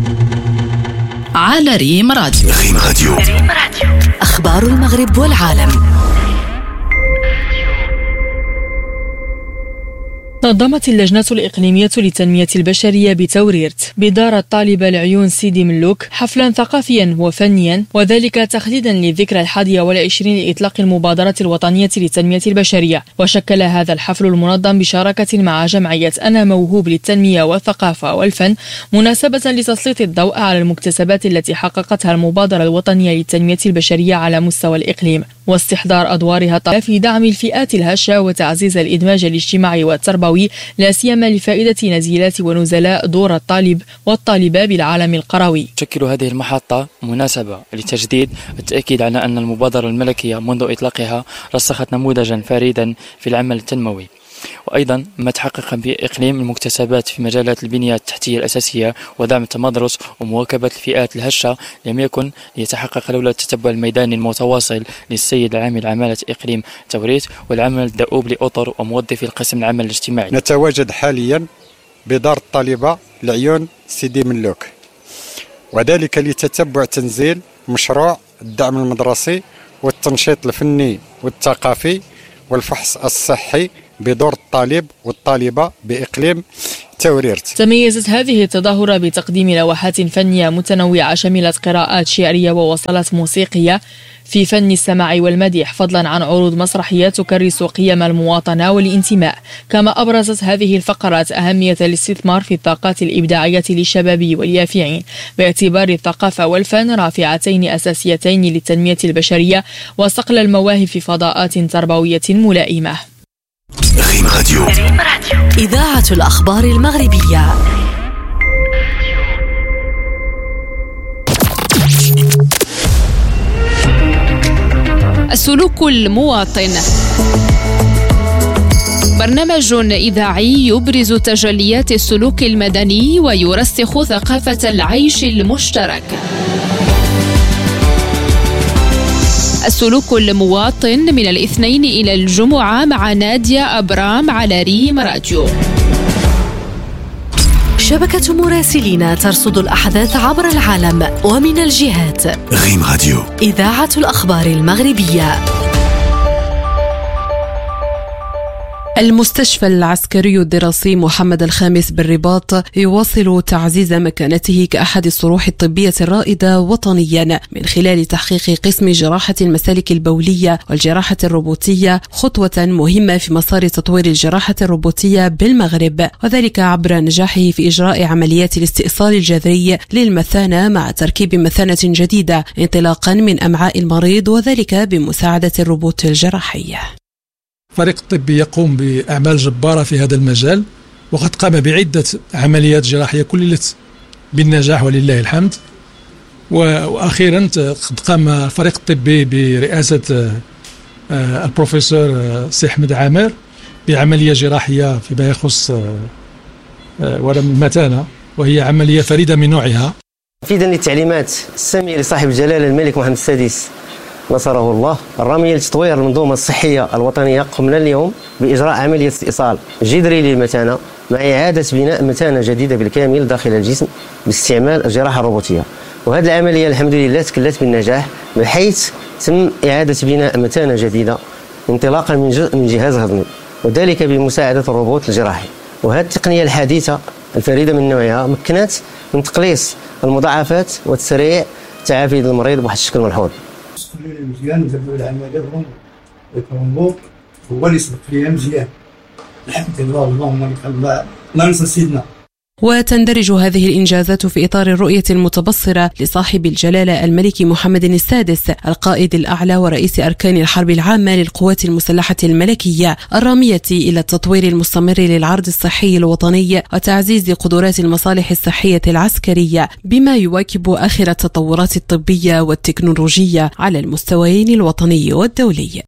على ريم راديو. ريم راديو. أخبار المغرب والعالم. نظمت اللجنة الإقليمية للتنمية البشرية بتوريرت بدار الطالبة العيون سيدي ملوك حفلا ثقافيا وفنيا، وذلك تخليدا للذكرى 21 لإطلاق المبادرة الوطنية للتنمية البشرية. وشكل هذا الحفل المنظم بشراكة مع جمعية أنا موهوب للتنمية والثقافة والفن مناسبة لتسليط الضوء على المكتسبات التي حققتها المبادرة الوطنية للتنمية البشرية على مستوى الإقليم، واستحضار أدوارها في دعم الفئات الهشة وتعزيز الإدماج الاجتماعي والتربوي، لا سيما لفائدة نزيلات ونزلاء دور الطالب والطالبة بالعالم القروي. تشكل هذه المحطة مناسبة لتجديد التأكيد على أن المبادرة الملكية منذ إطلاقها رسخت نموذجا فريدا في العمل التنموي، وأيضا ما تحقق بإقليم المكتسبات في مجالات البنية التحتية الأساسية ودعم التمدرس ومواكبة الفئات الهشة لم يكن يتحقق لولا التتبع الميداني المتواصل للسيد العامل عمالة إقليم توريت والعمل الدؤوب لأطر وموظفي القسم العمل الاجتماعي. نتواجد حاليا بدار الطالبة العيون سيدي ملوك، وذلك لتتبع تنزيل مشروع الدعم المدرسي والتنشيط الفني والثقافي والفحص الصحي بدور الطالب والطالبة بإقليم توريرت. تميزت هذه التظاهرة بتقديم لوحات فنية متنوعة شملت قراءات شعرية ووصلات موسيقية في فن السماع والمديح، فضلا عن عروض مسرحية تكرس قيم المواطنة والانتماء. كما أبرزت هذه الفقرات أهمية الاستثمار في الطاقات الإبداعية للشباب واليافعين، باعتبار الثقافة والفن رافعتين أساسيتين للتنمية البشرية وصقل المواهب في فضاءات تربوية ملائمة. ريم راديو. إذاعة الأخبار المغربية. السلوك المواطن، برنامج إذاعي يبرز تجليات السلوك المدني ويرسخ ثقافة العيش المشترك. السلوك المواطن من الاثنين إلى الجمعة مع نادية أبرام على ريم راديو. شبكة مراسلين ترصد الأحداث عبر العالم ومن الجهات. ريم راديو. إذاعة الأخبار المغربية. المستشفى العسكري الدراسي محمد الخامس بالرباط يواصل تعزيز مكانته كأحد الصروح الطبية الرائدة وطنيا من خلال تحقيق قسم جراحة المسالك البولية والجراحة الروبوتية، خطوة مهمة في مسار تطوير الجراحة الروبوتية بالمغرب، وذلك عبر نجاحه في إجراء عمليات الاستئصال الجذري للمثانة مع تركيب مثانة جديدة انطلاقا من أمعاء المريض، وذلك بمساعدة الروبوت الجراحي. الفريق الطبي يقوم بأعمال جبارة في هذا المجال، وقد قام بعدة عمليات جراحية كللت بالنجاح ولله الحمد. وأخيرا قد قام الفريق الطبي برئاسة البروفيسور سي أحمد عامر بعملية جراحية فيما يخص ورم المثانة، وهي عملية فريدة من نوعها. تنفيذا للتعليمات السامية لصاحب الجلالة الملك محمد السادس نصره الله الرامية لتطوير المنظومة الصحية الوطنية، قمنا اليوم بإجراء عملية استئصال جذري للمثانة مع إعادة بناء مثانة جديدة بالكامل داخل الجسم باستعمال الجراحة الروبوتية. وهذه العملية الحمد لله تكلت بالنجاح، بحيث تم إعادة بناء مثانة جديدة انطلاقا من جهاز هضمي، وذلك بمساعدة الروبوت الجراحي. وهذه التقنية الحديثة الفريدة من نوعها مكنت من تقليص المضاعفات وتسريع تعافي المريض بواحد الشكل ملحوظ. مزيان نديروا العمليه الكرومبو هو اللي سبق ليها مزيان، الحمد لله. اللهم لك الله ننسى سيدنا. وتندرج هذه الإنجازات في إطار الرؤية المتبصرة لصاحب الجلالة الملك محمد السادس القائد الأعلى ورئيس أركان الحرب العامة للقوات المسلحة الملكية، الرامية إلى التطوير المستمر للعرض الصحي الوطني وتعزيز قدرات المصالح الصحية العسكرية، بما يواكب آخر التطورات الطبية والتكنولوجية على المستويين الوطني والدولي.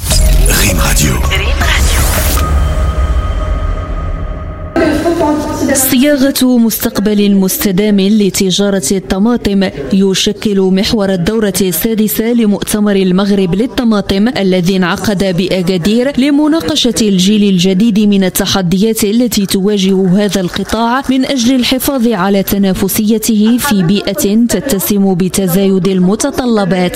ريم راديو. صياغة مستقبل مستدام لتجارة الطماطم يشكل محور الدورة السادسة لمؤتمر المغرب للطماطم الذي انعقد بأكادير لمناقشة الجيل الجديد من التحديات التي تواجه هذا القطاع من أجل الحفاظ على تنافسيته في بيئة تتسم بتزايد المتطلبات.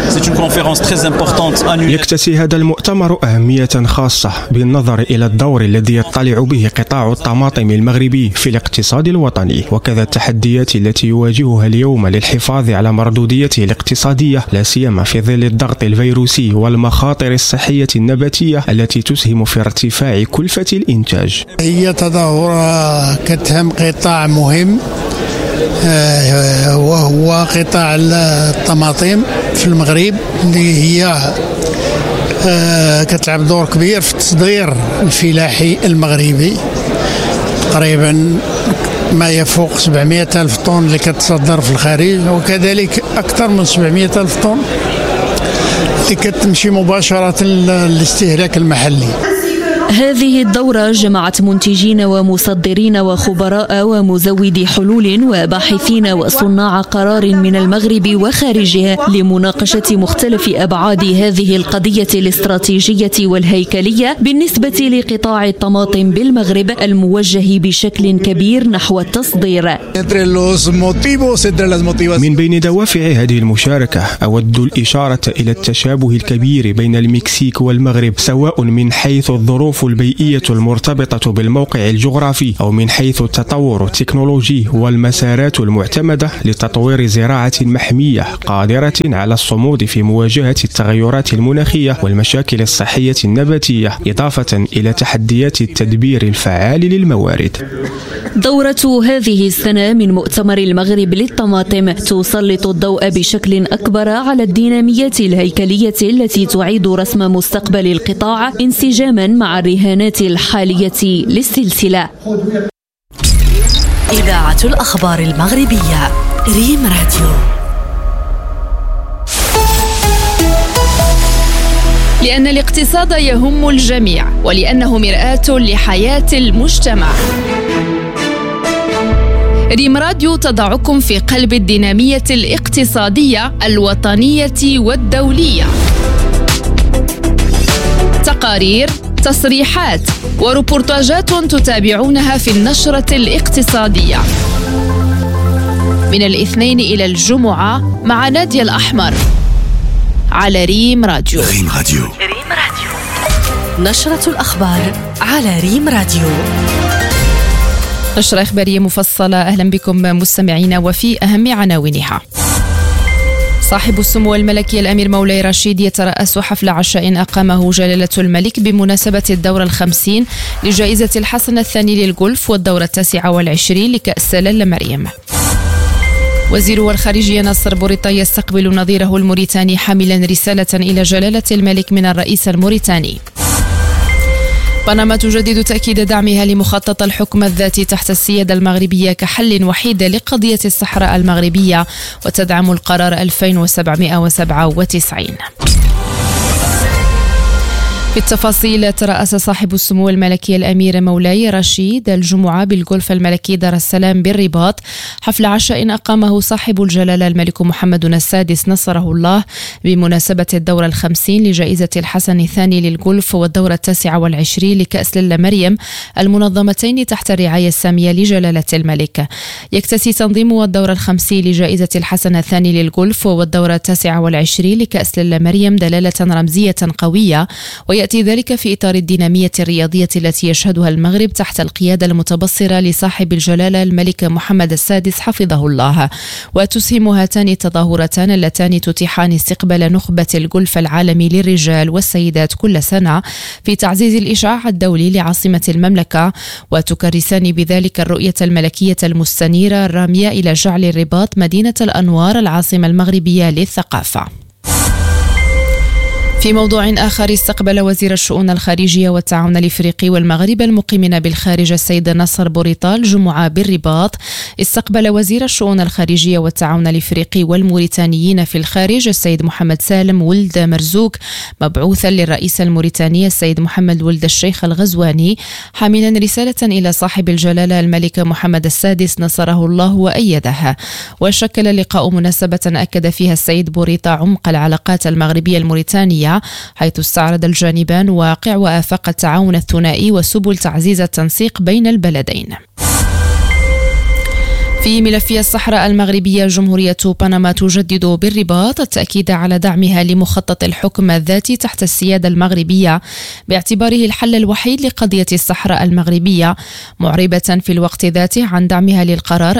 يكتسي هذا المؤتمر أهمية خاصة بالنظر إلى الدور الذي يطلع به قطاع الطماطم المغربي في الاقتصاد الوطني، وكذا التحديات التي يواجهها اليوم للحفاظ على مردوديته الاقتصادية، لا سيما في ظل الضغط الفيروسي والمخاطر الصحية النباتية التي تسهم في ارتفاع كلفة الإنتاج. هي تظاهرة كتهم قطاع مهم وهو قطاع الطماطم في المغرب، اللي هي كتلعب دور كبير في التصدير الفلاحي المغربي. تقريبا ما يفوق 700 ألف طن اللي كتصدر في الخارج، وكذلك أكثر من 700 ألف طن اللي كتمشي مباشرة للاستهلاك المحلي. هذه الدورة جمعت منتجين ومصدرين وخبراء ومزودي حلول وباحثين وصناع قرار من المغرب وخارجها لمناقشة مختلف أبعاد هذه القضية الاستراتيجية والهيكلية بالنسبة لقطاع الطماطم بالمغرب الموجه بشكل كبير نحو التصدير. من بين دوافع هذه المشاركة أود الإشارة إلى التشابه الكبير بين المكسيك والمغرب، سواء من حيث الظروف البيئية المرتبطة بالموقع الجغرافي أو من حيث التطور التكنولوجي والمسارات المعتمدة لتطوير زراعة محمية قادرة على الصمود في مواجهة التغيرات المناخية والمشاكل الصحية النباتية، إضافة إلى تحديات التدبير الفعال للموارد. دورة هذه السنة من مؤتمر المغرب للطماطم تسلط الضوء بشكل أكبر على الديناميات الهيكلية التي تعيد رسم مستقبل القطاع انسجاما مع الرهانات الحالية للسلسلة. إذاعة الأخبار المغربية ريم راديو. لأن الاقتصاد يهم الجميع ولأنه مرآة لحياة المجتمع. ريم راديو تضعكم في قلب الدينامية الاقتصادية الوطنية والدولية. تقارير، تصريحات وريبورتاجات تتابعونها في النشرة الاقتصادية من الاثنين إلى الجمعة مع نادية الأحمر على ريم راديو. ريم راديو. نشرة الأخبار على ريم راديو. نشرة إخبارية مفصلة، أهلا بكم مستمعينا وفي أهم عناوينها. صاحب السمو الملكي الأمير مولاي رشيد يترأس حفل عشاء أقامه جلالة الملك بمناسبة الدورة 50 لجائزة الحسن الثاني للجولف والدورة 29 لكأس لالا مريم. وزير الخارجية ناصر بوريطة يستقبل نظيره الموريتاني حاملا رسالة إلى جلالة الملك من الرئيس الموريتاني. بنما تجدد تأكيد دعمها لمخطط الحكم الذاتي تحت السيادة المغربية كحل وحيد لقضية الصحراء المغربية وتدعم القرار 2797. في التفاصيل، ترأس صاحب السمو الملكي الأمير مولاي رشيد الجمعة بالجولف الملكي دار السلام بالرباط حفل عشاء أقامه صاحب الجلالة الملك محمد السادس نصره الله بمناسبة الدورة 50 لجائزة الحسن الثاني للجولف والدورة 29 لكأس لالا مريم المنظمتين تحت الرعاية السامية لجلالة الملك. يكتسي تنظيم الدورة 50 لجائزة الحسن الثاني للجولف والدورة 29 لكأس لالا مريم دلالة رمزية قوية، ويأتي ذلك في إطار الدينامية الرياضية التي يشهدها المغرب تحت القيادة المتبصرة لصاحب الجلالة الملك محمد السادس حفظه الله. وتسهم هاتان التظاهرتان اللتان تتيحان استقبال نخبة الجولف العالمي للرجال والسيدات كل سنة في تعزيز الإشعاع الدولي لعاصمة المملكة، وتكرسان بذلك الرؤية الملكية المستنيرة الرامية إلى جعل الرباط مدينة الأنوار العاصمة المغربية للثقافة. في موضوع آخر، استقبل وزير الشؤون الخارجية والتعاون الإفريقي والمغرب المقيمين بالخارج السيد نصر بوريطة الجمعة بالرباط. استقبل وزير الشؤون الخارجية والتعاون الإفريقي والموريتانيين في الخارج السيد محمد سالم ولد مرزوق مبعوثا للرئيس الموريتاني السيد محمد ولد الشيخ الغزواني، حاملا رسالة إلى صاحب الجلالة الملك محمد السادس نصره الله وأيده. وشكل اللقاء مناسبة أكد فيها السيد بوريطة عمق العلاقات المغربية الموريتانية، حيث استعرض الجانبان واقع وآفاق التعاون الثنائي وسبل تعزيز التنسيق بين البلدين. في ملف الصحراء المغربية، جمهورية بنما تجدد بالرباط التأكيد على دعمها لمخطط الحكم الذاتي تحت السيادة المغربية باعتباره الحل الوحيد لقضية الصحراء المغربية، معربة في الوقت ذاته عن دعمها للقرار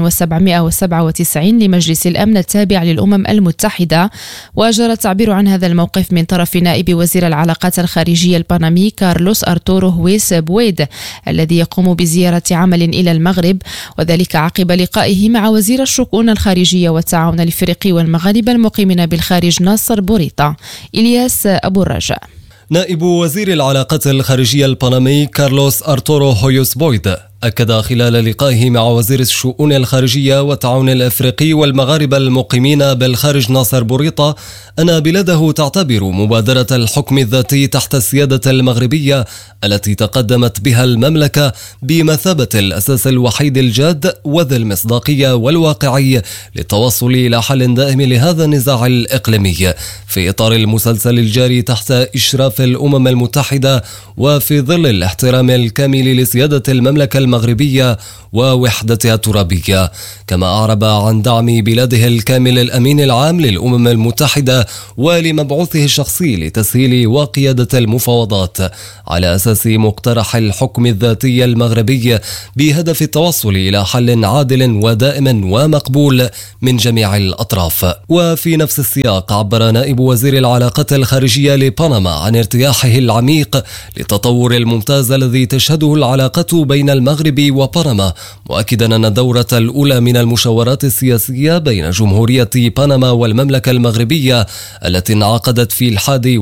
2797 لمجلس الأمن التابع للأمم المتحدة. وجرى التعبير عن هذا الموقف من طرف نائب وزير العلاقات الخارجية البنمي كارلوس أرتورو هويس بويد الذي يقوم بزيارة عمل إلى المغرب، وذلك عقب لقائه مع وزير الشؤون الخارجية والتعاون الإفريقي والمغاربة المقيمين بالخارج ناصر بوريطة. إلياس أبو الرجاء. نائب وزير العلاقات الخارجية البنمي كارلوس أرتورو هويوس بويد أكد خلال لقائه مع وزير الشؤون الخارجية والتعاون الأفريقي والمغاربة المقيمين بالخارج ناصر بوريطة أن بلاده تعتبر مبادرة الحكم الذاتي تحت السيادة المغربية التي تقدمت بها المملكة بمثابة الأساس الوحيد الجاد وذي المصداقية والواقعي للتوصل إلى حل دائم لهذا النزاع الإقليمي في إطار المسلسل الجاري تحت إشراف الأمم المتحدة وفي ظل الاحترام الكامل لسيادة المملكة المغربية ووحدتها الترابية. كما أعرب عن دعم بلاده الكامل الأمين العام للأمم المتحدة ولمبعوثه الشخصي لتسهيل وقيادة المفاوضات على أساس مقترح الحكم الذاتي المغربي بهدف التوصل إلى حل عادل ودائم ومقبول من جميع الأطراف. وفي نفس السياق عبر نائب وزير العلاقات الخارجية لبنما عن ارتياحه العميق للتطور الممتاز الذي تشهده العلاقة بين المغرب وبنما، مؤكدا أن الدورة الأولى من المشاورات السياسية بين جمهورية بنما والمملكة المغربية التي انعقدت في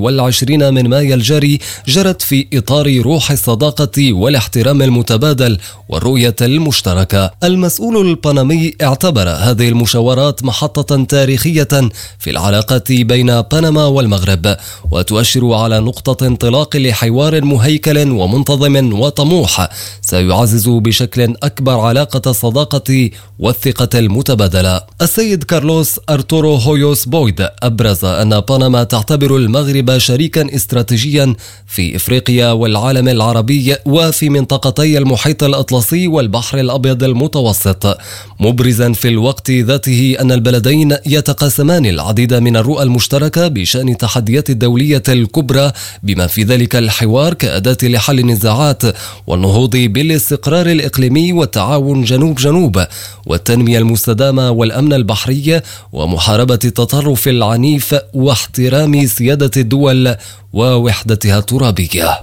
21 من مايو الجاري جرت في إطار روح الصداقة والاحترام المتبادل والرؤية المشتركة. المسؤول البنمي اعتبر هذه المشاورات محطة تاريخية في العلاقات بين بنما والمغرب، وتؤشر على نقطة انطلاق لحوار مهيكل ومنتظم وطموح سيعزز بشكل أكبر علاقة الصداقة والثقة المتبادلة. السيد كارلوس أرتورو هويوس بويد أبرز أن بنما تعتبر المغرب شريكا استراتيجيا في إفريقيا والعالم العربي وفي منطقتي المحيط الأطلسي والبحر الأبيض المتوسط، مبرزا في الوقت ذاته أن البلدين يتقاسمان العديد من الرؤى المشتركة بشأن التحديات الدولية الكبرى بما في ذلك الحوار كأداة لحل النزاعات والنهوض بالاستقرار الإقليمي والتعاون جنوب جنوب والتنمية المستدامة والأمن البحري ومحاربة التطرف العنيف واحترام سيادة الدول ووحدتها الترابية.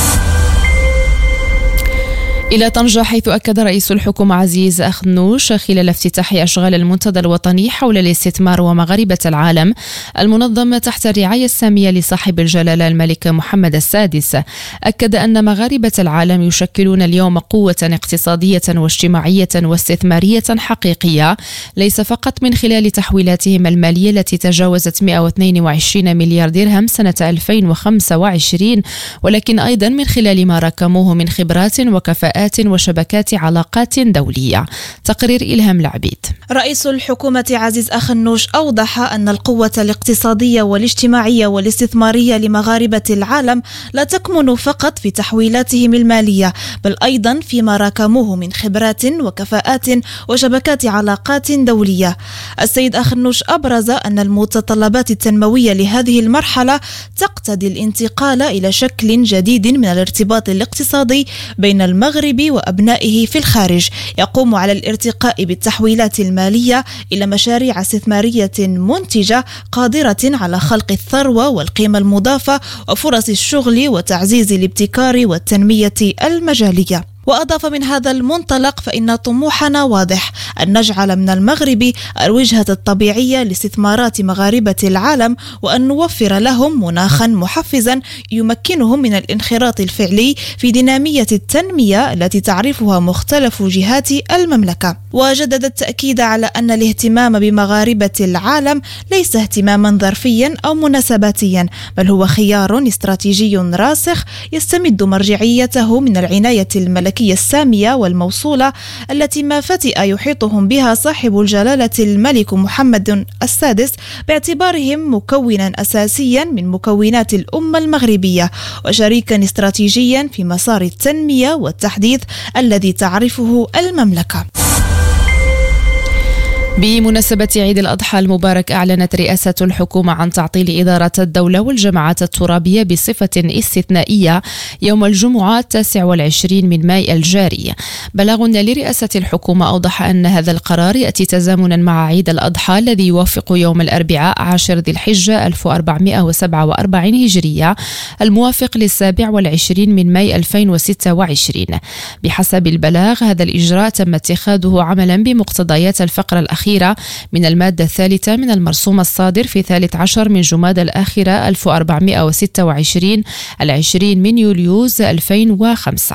إلى طنجة، حيث أكد رئيس الحكومة عزيز أخنوش خلال افتتاح أشغال المنتدى الوطني حول الاستثمار ومغاربة العالم المنظم تحت الرعاية السامية لصاحب الجلالة الملك محمد السادس، أكد أن مغاربة العالم يشكلون اليوم قوة اقتصادية واجتماعية واستثمارية حقيقية، ليس فقط من خلال تحويلاتهم المالية التي تجاوزت 122 مليار درهم سنة 2025، ولكن أيضا من خلال ما ركموه من خبرات وكفاءات وشبكات علاقات دولية. تقرير إلهام العبيد. رئيس الحكومة عزيز أخنوش أوضح أن القوة الاقتصادية والاجتماعية والاستثمارية لمغاربة العالم لا تكمن فقط في تحويلاتهم المالية، بل أيضا فيما راكموه من خبرات وكفاءات وشبكات علاقات دولية. السيد أخنوش أبرز أن المتطلبات التنموية لهذه المرحلة تقتضي الانتقال إلى شكل جديد من الارتباط الاقتصادي بين المغرب وأبنائه في الخارج، يقوم على الارتقاء بالتحويلات المالية إلى مشاريع استثمارية منتجة قادرة على خلق الثروة والقيمة المضافة وفرص الشغل وتعزيز الابتكار والتنمية المجالية. وأضاف من هذا المنطلق فإن طموحنا واضح أن نجعل من المغرب الوجهة الطبيعية لاستثمارات مغاربة العالم، وأن نوفر لهم مناخا محفزا يمكنهم من الانخراط الفعلي في دينامية التنمية التي تعرفها مختلف جهات المملكة. وجدد التأكيد على أن الاهتمام بمغاربة العالم ليس اهتماما ظرفيا أو مناسباتيا، بل هو خيار استراتيجي راسخ يستمد مرجعيته من العناية الملكية السامية والموصولة التي ما فتئ يحيطهم بها صاحب الجلالة الملك محمد السادس، باعتبارهم مكونا أساسيا من مكونات الأمة المغربية وشريكا استراتيجيا في مسار التنمية والتحديث الذي تعرفه المملكة. بمناسبة عيد الأضحى المبارك، أعلنت رئاسة الحكومة عن تعطيل إدارة الدولة والجماعات الترابية بصفة استثنائية يوم الجمعة 29 من ماي الجاري. بلاغ لرئاسة الحكومة أوضح أن هذا القرار يأتي تزامنا مع عيد الأضحى الذي يوافق يوم الأربعاء 10 ذي الحجة 1447 هجرية الموافق 27 من ماي 2026. بحسب البلاغ، هذا الإجراء تم اتخاذه عملا بمقتضيات الفقرة الأخيرة من المادة الثالثة من المرسوم الصادر في 13 من جمادى الآخرة 1426 20 من يوليوز 2005.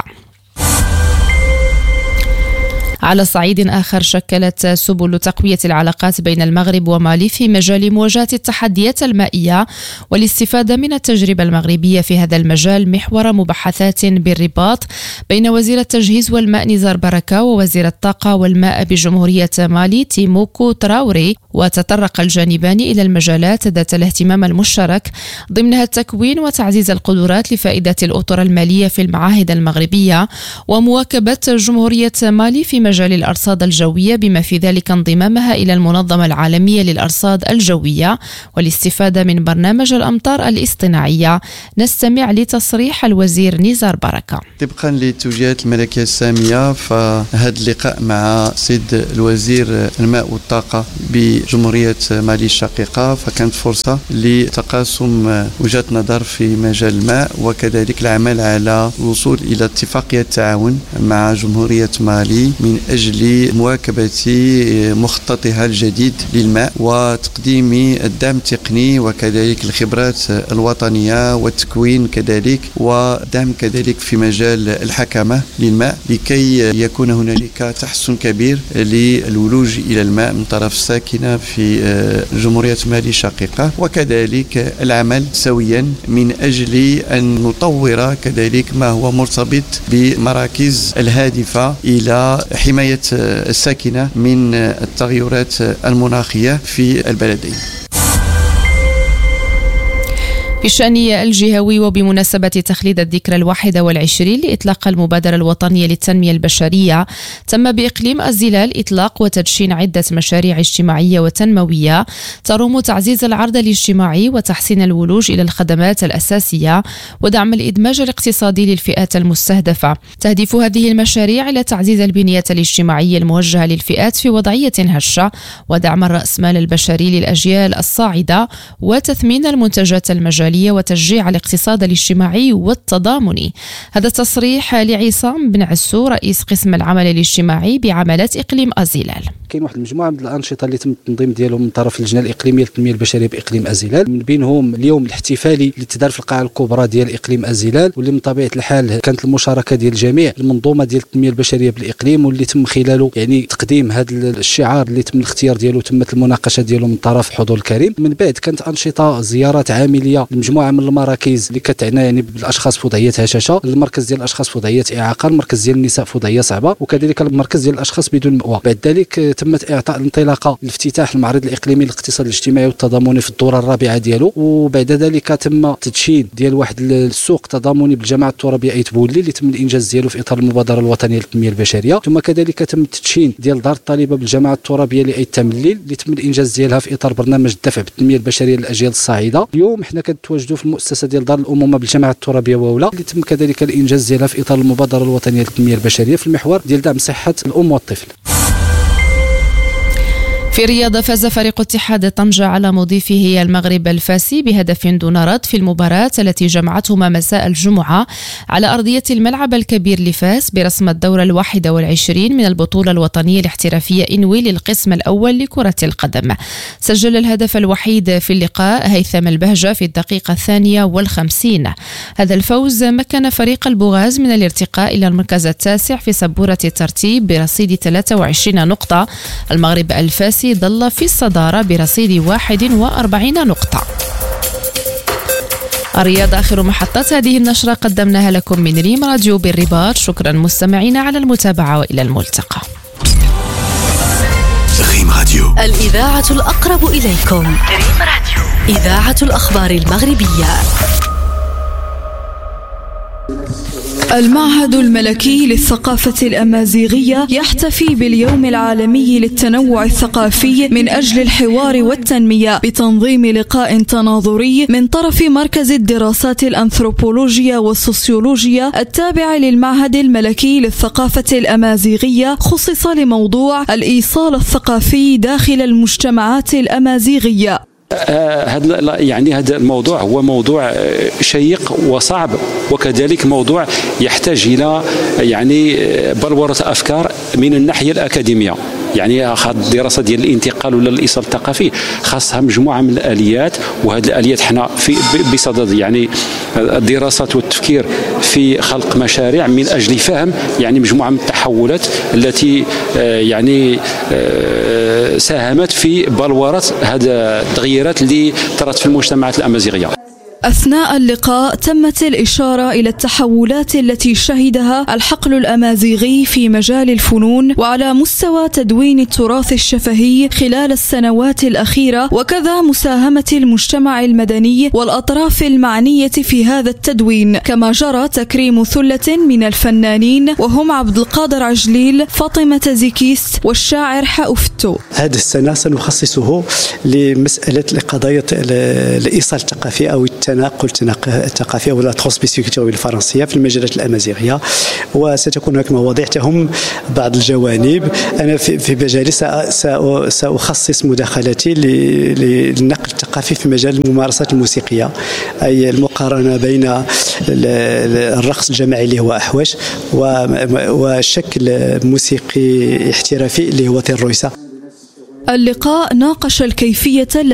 على صعيد آخر، شكلت سبل تقوية العلاقات بين المغرب ومالي في مجال مواجهة التحديات المائية والاستفادة من التجربة المغربية في هذا المجال محور مباحثات بالرباط بين وزير التجهيز والماء نزار بركة ووزير الطاقة والماء بجمهورية مالي تيموكو تراوري. وتطرق الجانبان إلى المجالات ذات الاهتمام المشترك، ضمنها التكوين وتعزيز القدرات لفائدة الأطر المالية في المعاهد المغربية، ومواكبة جمهورية مالي في مجال الأرصاد الجوية بما في ذلك انضمامها إلى المنظمة العالمية للأرصاد الجوية والاستفادة من برنامج الأمطار الاصطناعية. نستمع لتصريح الوزير نزار بركة. طبقا لتوجيهات الملكية السامية، فهذا اللقاء مع سيد الوزير الماء والطاقة بجمهورية مالي الشقيقة فكانت فرصة لتقاسم وجهات نظر في مجال الماء، وكذلك العمل على الوصول إلى اتفاقية تعاون مع جمهورية مالي من أجل مواكبة مخططها الجديد للماء وتقديم الدعم التقني وكذلك الخبرات الوطنية والتكوين كذلك، ودعم كذلك في مجال الحكمة للماء لكي يكون هنالك تحسن كبير للولوج إلى الماء من طرف الساكنة في جمهورية مالي الشقيقة، وكذلك العمل سويا من أجل أن نطور كذلك ما هو مرتبط بمراكز الهادفة إلى حماية الساكنة من التغيرات المناخية في البلدين. في الشأن الجهوي، وبمناسبة تخليد الذكرى 21 لإطلاق المبادرة الوطنية للتنمية البشرية، تم بإقليم الزلال إطلاق وتدشين عدة مشاريع اجتماعية وتنموية تروم تعزيز العرض الاجتماعي وتحسين الولوج إلى الخدمات الأساسية ودعم الإدماج الاقتصادي للفئات المستهدفة. تهدف هذه المشاريع إلى تعزيز البنية الاجتماعية الموجهة للفئات في وضعية هشة، ودعم الرأسمال البشري للأجيال الصاعدة، وتثمين المنتجات المجالية وتشجيع الاقتصاد الاجتماعي والتضامني. هذا التصريح لعصام بن عسو رئيس قسم العمل الاجتماعي بعملات إقليم أزيلال. كاين واحد المجموعه من الانشطه اللي تم التنظيم ديالهم من طرف اللجنه الاقليميه للتنميه البشريه باقليم ازيلال، من بينهم اليوم الاحتفالي اللي تدار في القاعه الكبرى ديال اقليم ازيلال، واللي من طبيعه الحال كانت المشاركه ديال جميع المنظومه ديال التنميه البشريه بالاقليم، واللي تم خلاله يعني تقديم هذا الشعار اللي تم الاختيار ديالو، تمت المناقشه ديالو من طرف حضور الكريم. من بعد كانت انشطه زيارات عامليه لمجموعه من المراكز اللي كتعنى يعني بالاشخاص في وضعيه هشاشه، المركز ديال الاشخاص في وضعيه اعاقه، المركز ديال النساء في وضعيه صعبه، وكذلك المركز ديال الاشخاص بدون مأوى. بعد ذلك تمت اعطاء الانطلاقه لافتتاح المعرض الاقليمي للاقتصاد الاجتماعي والتضامني في الدوره الرابعه ديالو، وبعد ذلك تم تدشين ديال واحد السوق تضامني بالجامعه الترابيه ايت بولي اللي تم الانجاز ديالو في اطار المبادره الوطنيه للتنميه البشريه. ثم كذلك تم التدشين ديال دار الطالبه بالجامعه الترابيه لايت تمليل اللي تم الانجاز ديالها في اطار برنامج الدفع بالتنميه البشريه للاجيال الصاعده. اليوم حنا كنتواجدوا في المؤسسه ديال دار الامومه بالجامعه الترابيه وولا اللي تم كذلك الانجاز ديالها في اطار المبادره الوطنيه للتنميه البشريه في المحور ديال دعم صحه الام والطفل. في الرياضة فاز فريق اتحاد طنجة على مضيفه المغرب الفاسي بهدف دون رد في المباراة التي جمعتهما مساء الجمعة على أرضية الملعب الكبير لفاس برسم الدورة 21 من البطولة الوطنية الاحترافية إنوي للقسم الأول لكرة القدم. سجل الهدف الوحيد في اللقاء هيثم البهجة في الدقيقة 52. هذا الفوز مكن فريق البوغاز من الارتقاء إلى المركز التاسع في سبورة الترتيب برصيد 23 نقطة. المغرب الفاسي ظل في الصدارة برصيد 41 نقطة. الرياضة آخر محطات هذه النشرة قدمناها لكم من ريم راديو بالرباط. شكرا مستمعينا على المتابعة وإلى الملتقى. ريم راديو، الإذاعة الأقرب إليكم. ريم راديو، إذاعة الأخبار المغربية. المعهد الملكي للثقافة الأمازيغية يحتفي باليوم العالمي للتنوع الثقافي من أجل الحوار والتنمية بتنظيم لقاء تناظري من طرف مركز الدراسات الأنثروبولوجية والسوسيولوجية التابع للمعهد الملكي للثقافة الأمازيغية، خصص لموضوع الإيصال الثقافي داخل المجتمعات الأمازيغية. هذا الموضوع هو موضوع شيق وصعب، وكذلك موضوع يحتاج إلى بلورة أفكار من الناحية الأكاديمية. الدراسة ديال الانتقال ولا الإيصال الثقافي خاصها مجموعة من الآليات، وهذه الآليات حنا بصدد الدراسات والتفكير في خلق مشاريع من أجل فهم مجموعة من التحولات التي ساهمت في بلورة هذا التغييرات اللي طرت في المجتمعات الأمازيغية. أثناء اللقاء تمت الإشارة إلى التحولات التي شهدها الحقل الأمازيغي في مجال الفنون وعلى مستوى تدوين التراث الشفهي خلال السنوات الأخيرة، وكذا مساهمة المجتمع المدني والأطراف المعنية في هذا التدوين. كما جرى تكريم ثلة من الفنانين وهم عبد القادر عجليل، فاطمة زيكيست والشاعر حأفتو. هذه السنة سنخصصه لمسألة قضايا الإيصال الثقافي أو التناقل الثقافي أو الترانسميسيون بالفرنسية في المجالات الأمازيغية، وستكون هناك مواضيع تهم بعض الجوانب. أنا في مجالي سأخصص مداخلتي للنقل الثقافي في مجال الممارسات الموسيقية، أي المقارنة بين الرقص الجماعي اللي هو أحواش وشكل موسيقي احترافي اللي هو تيرويسا. اللقاء ناقش الكيفية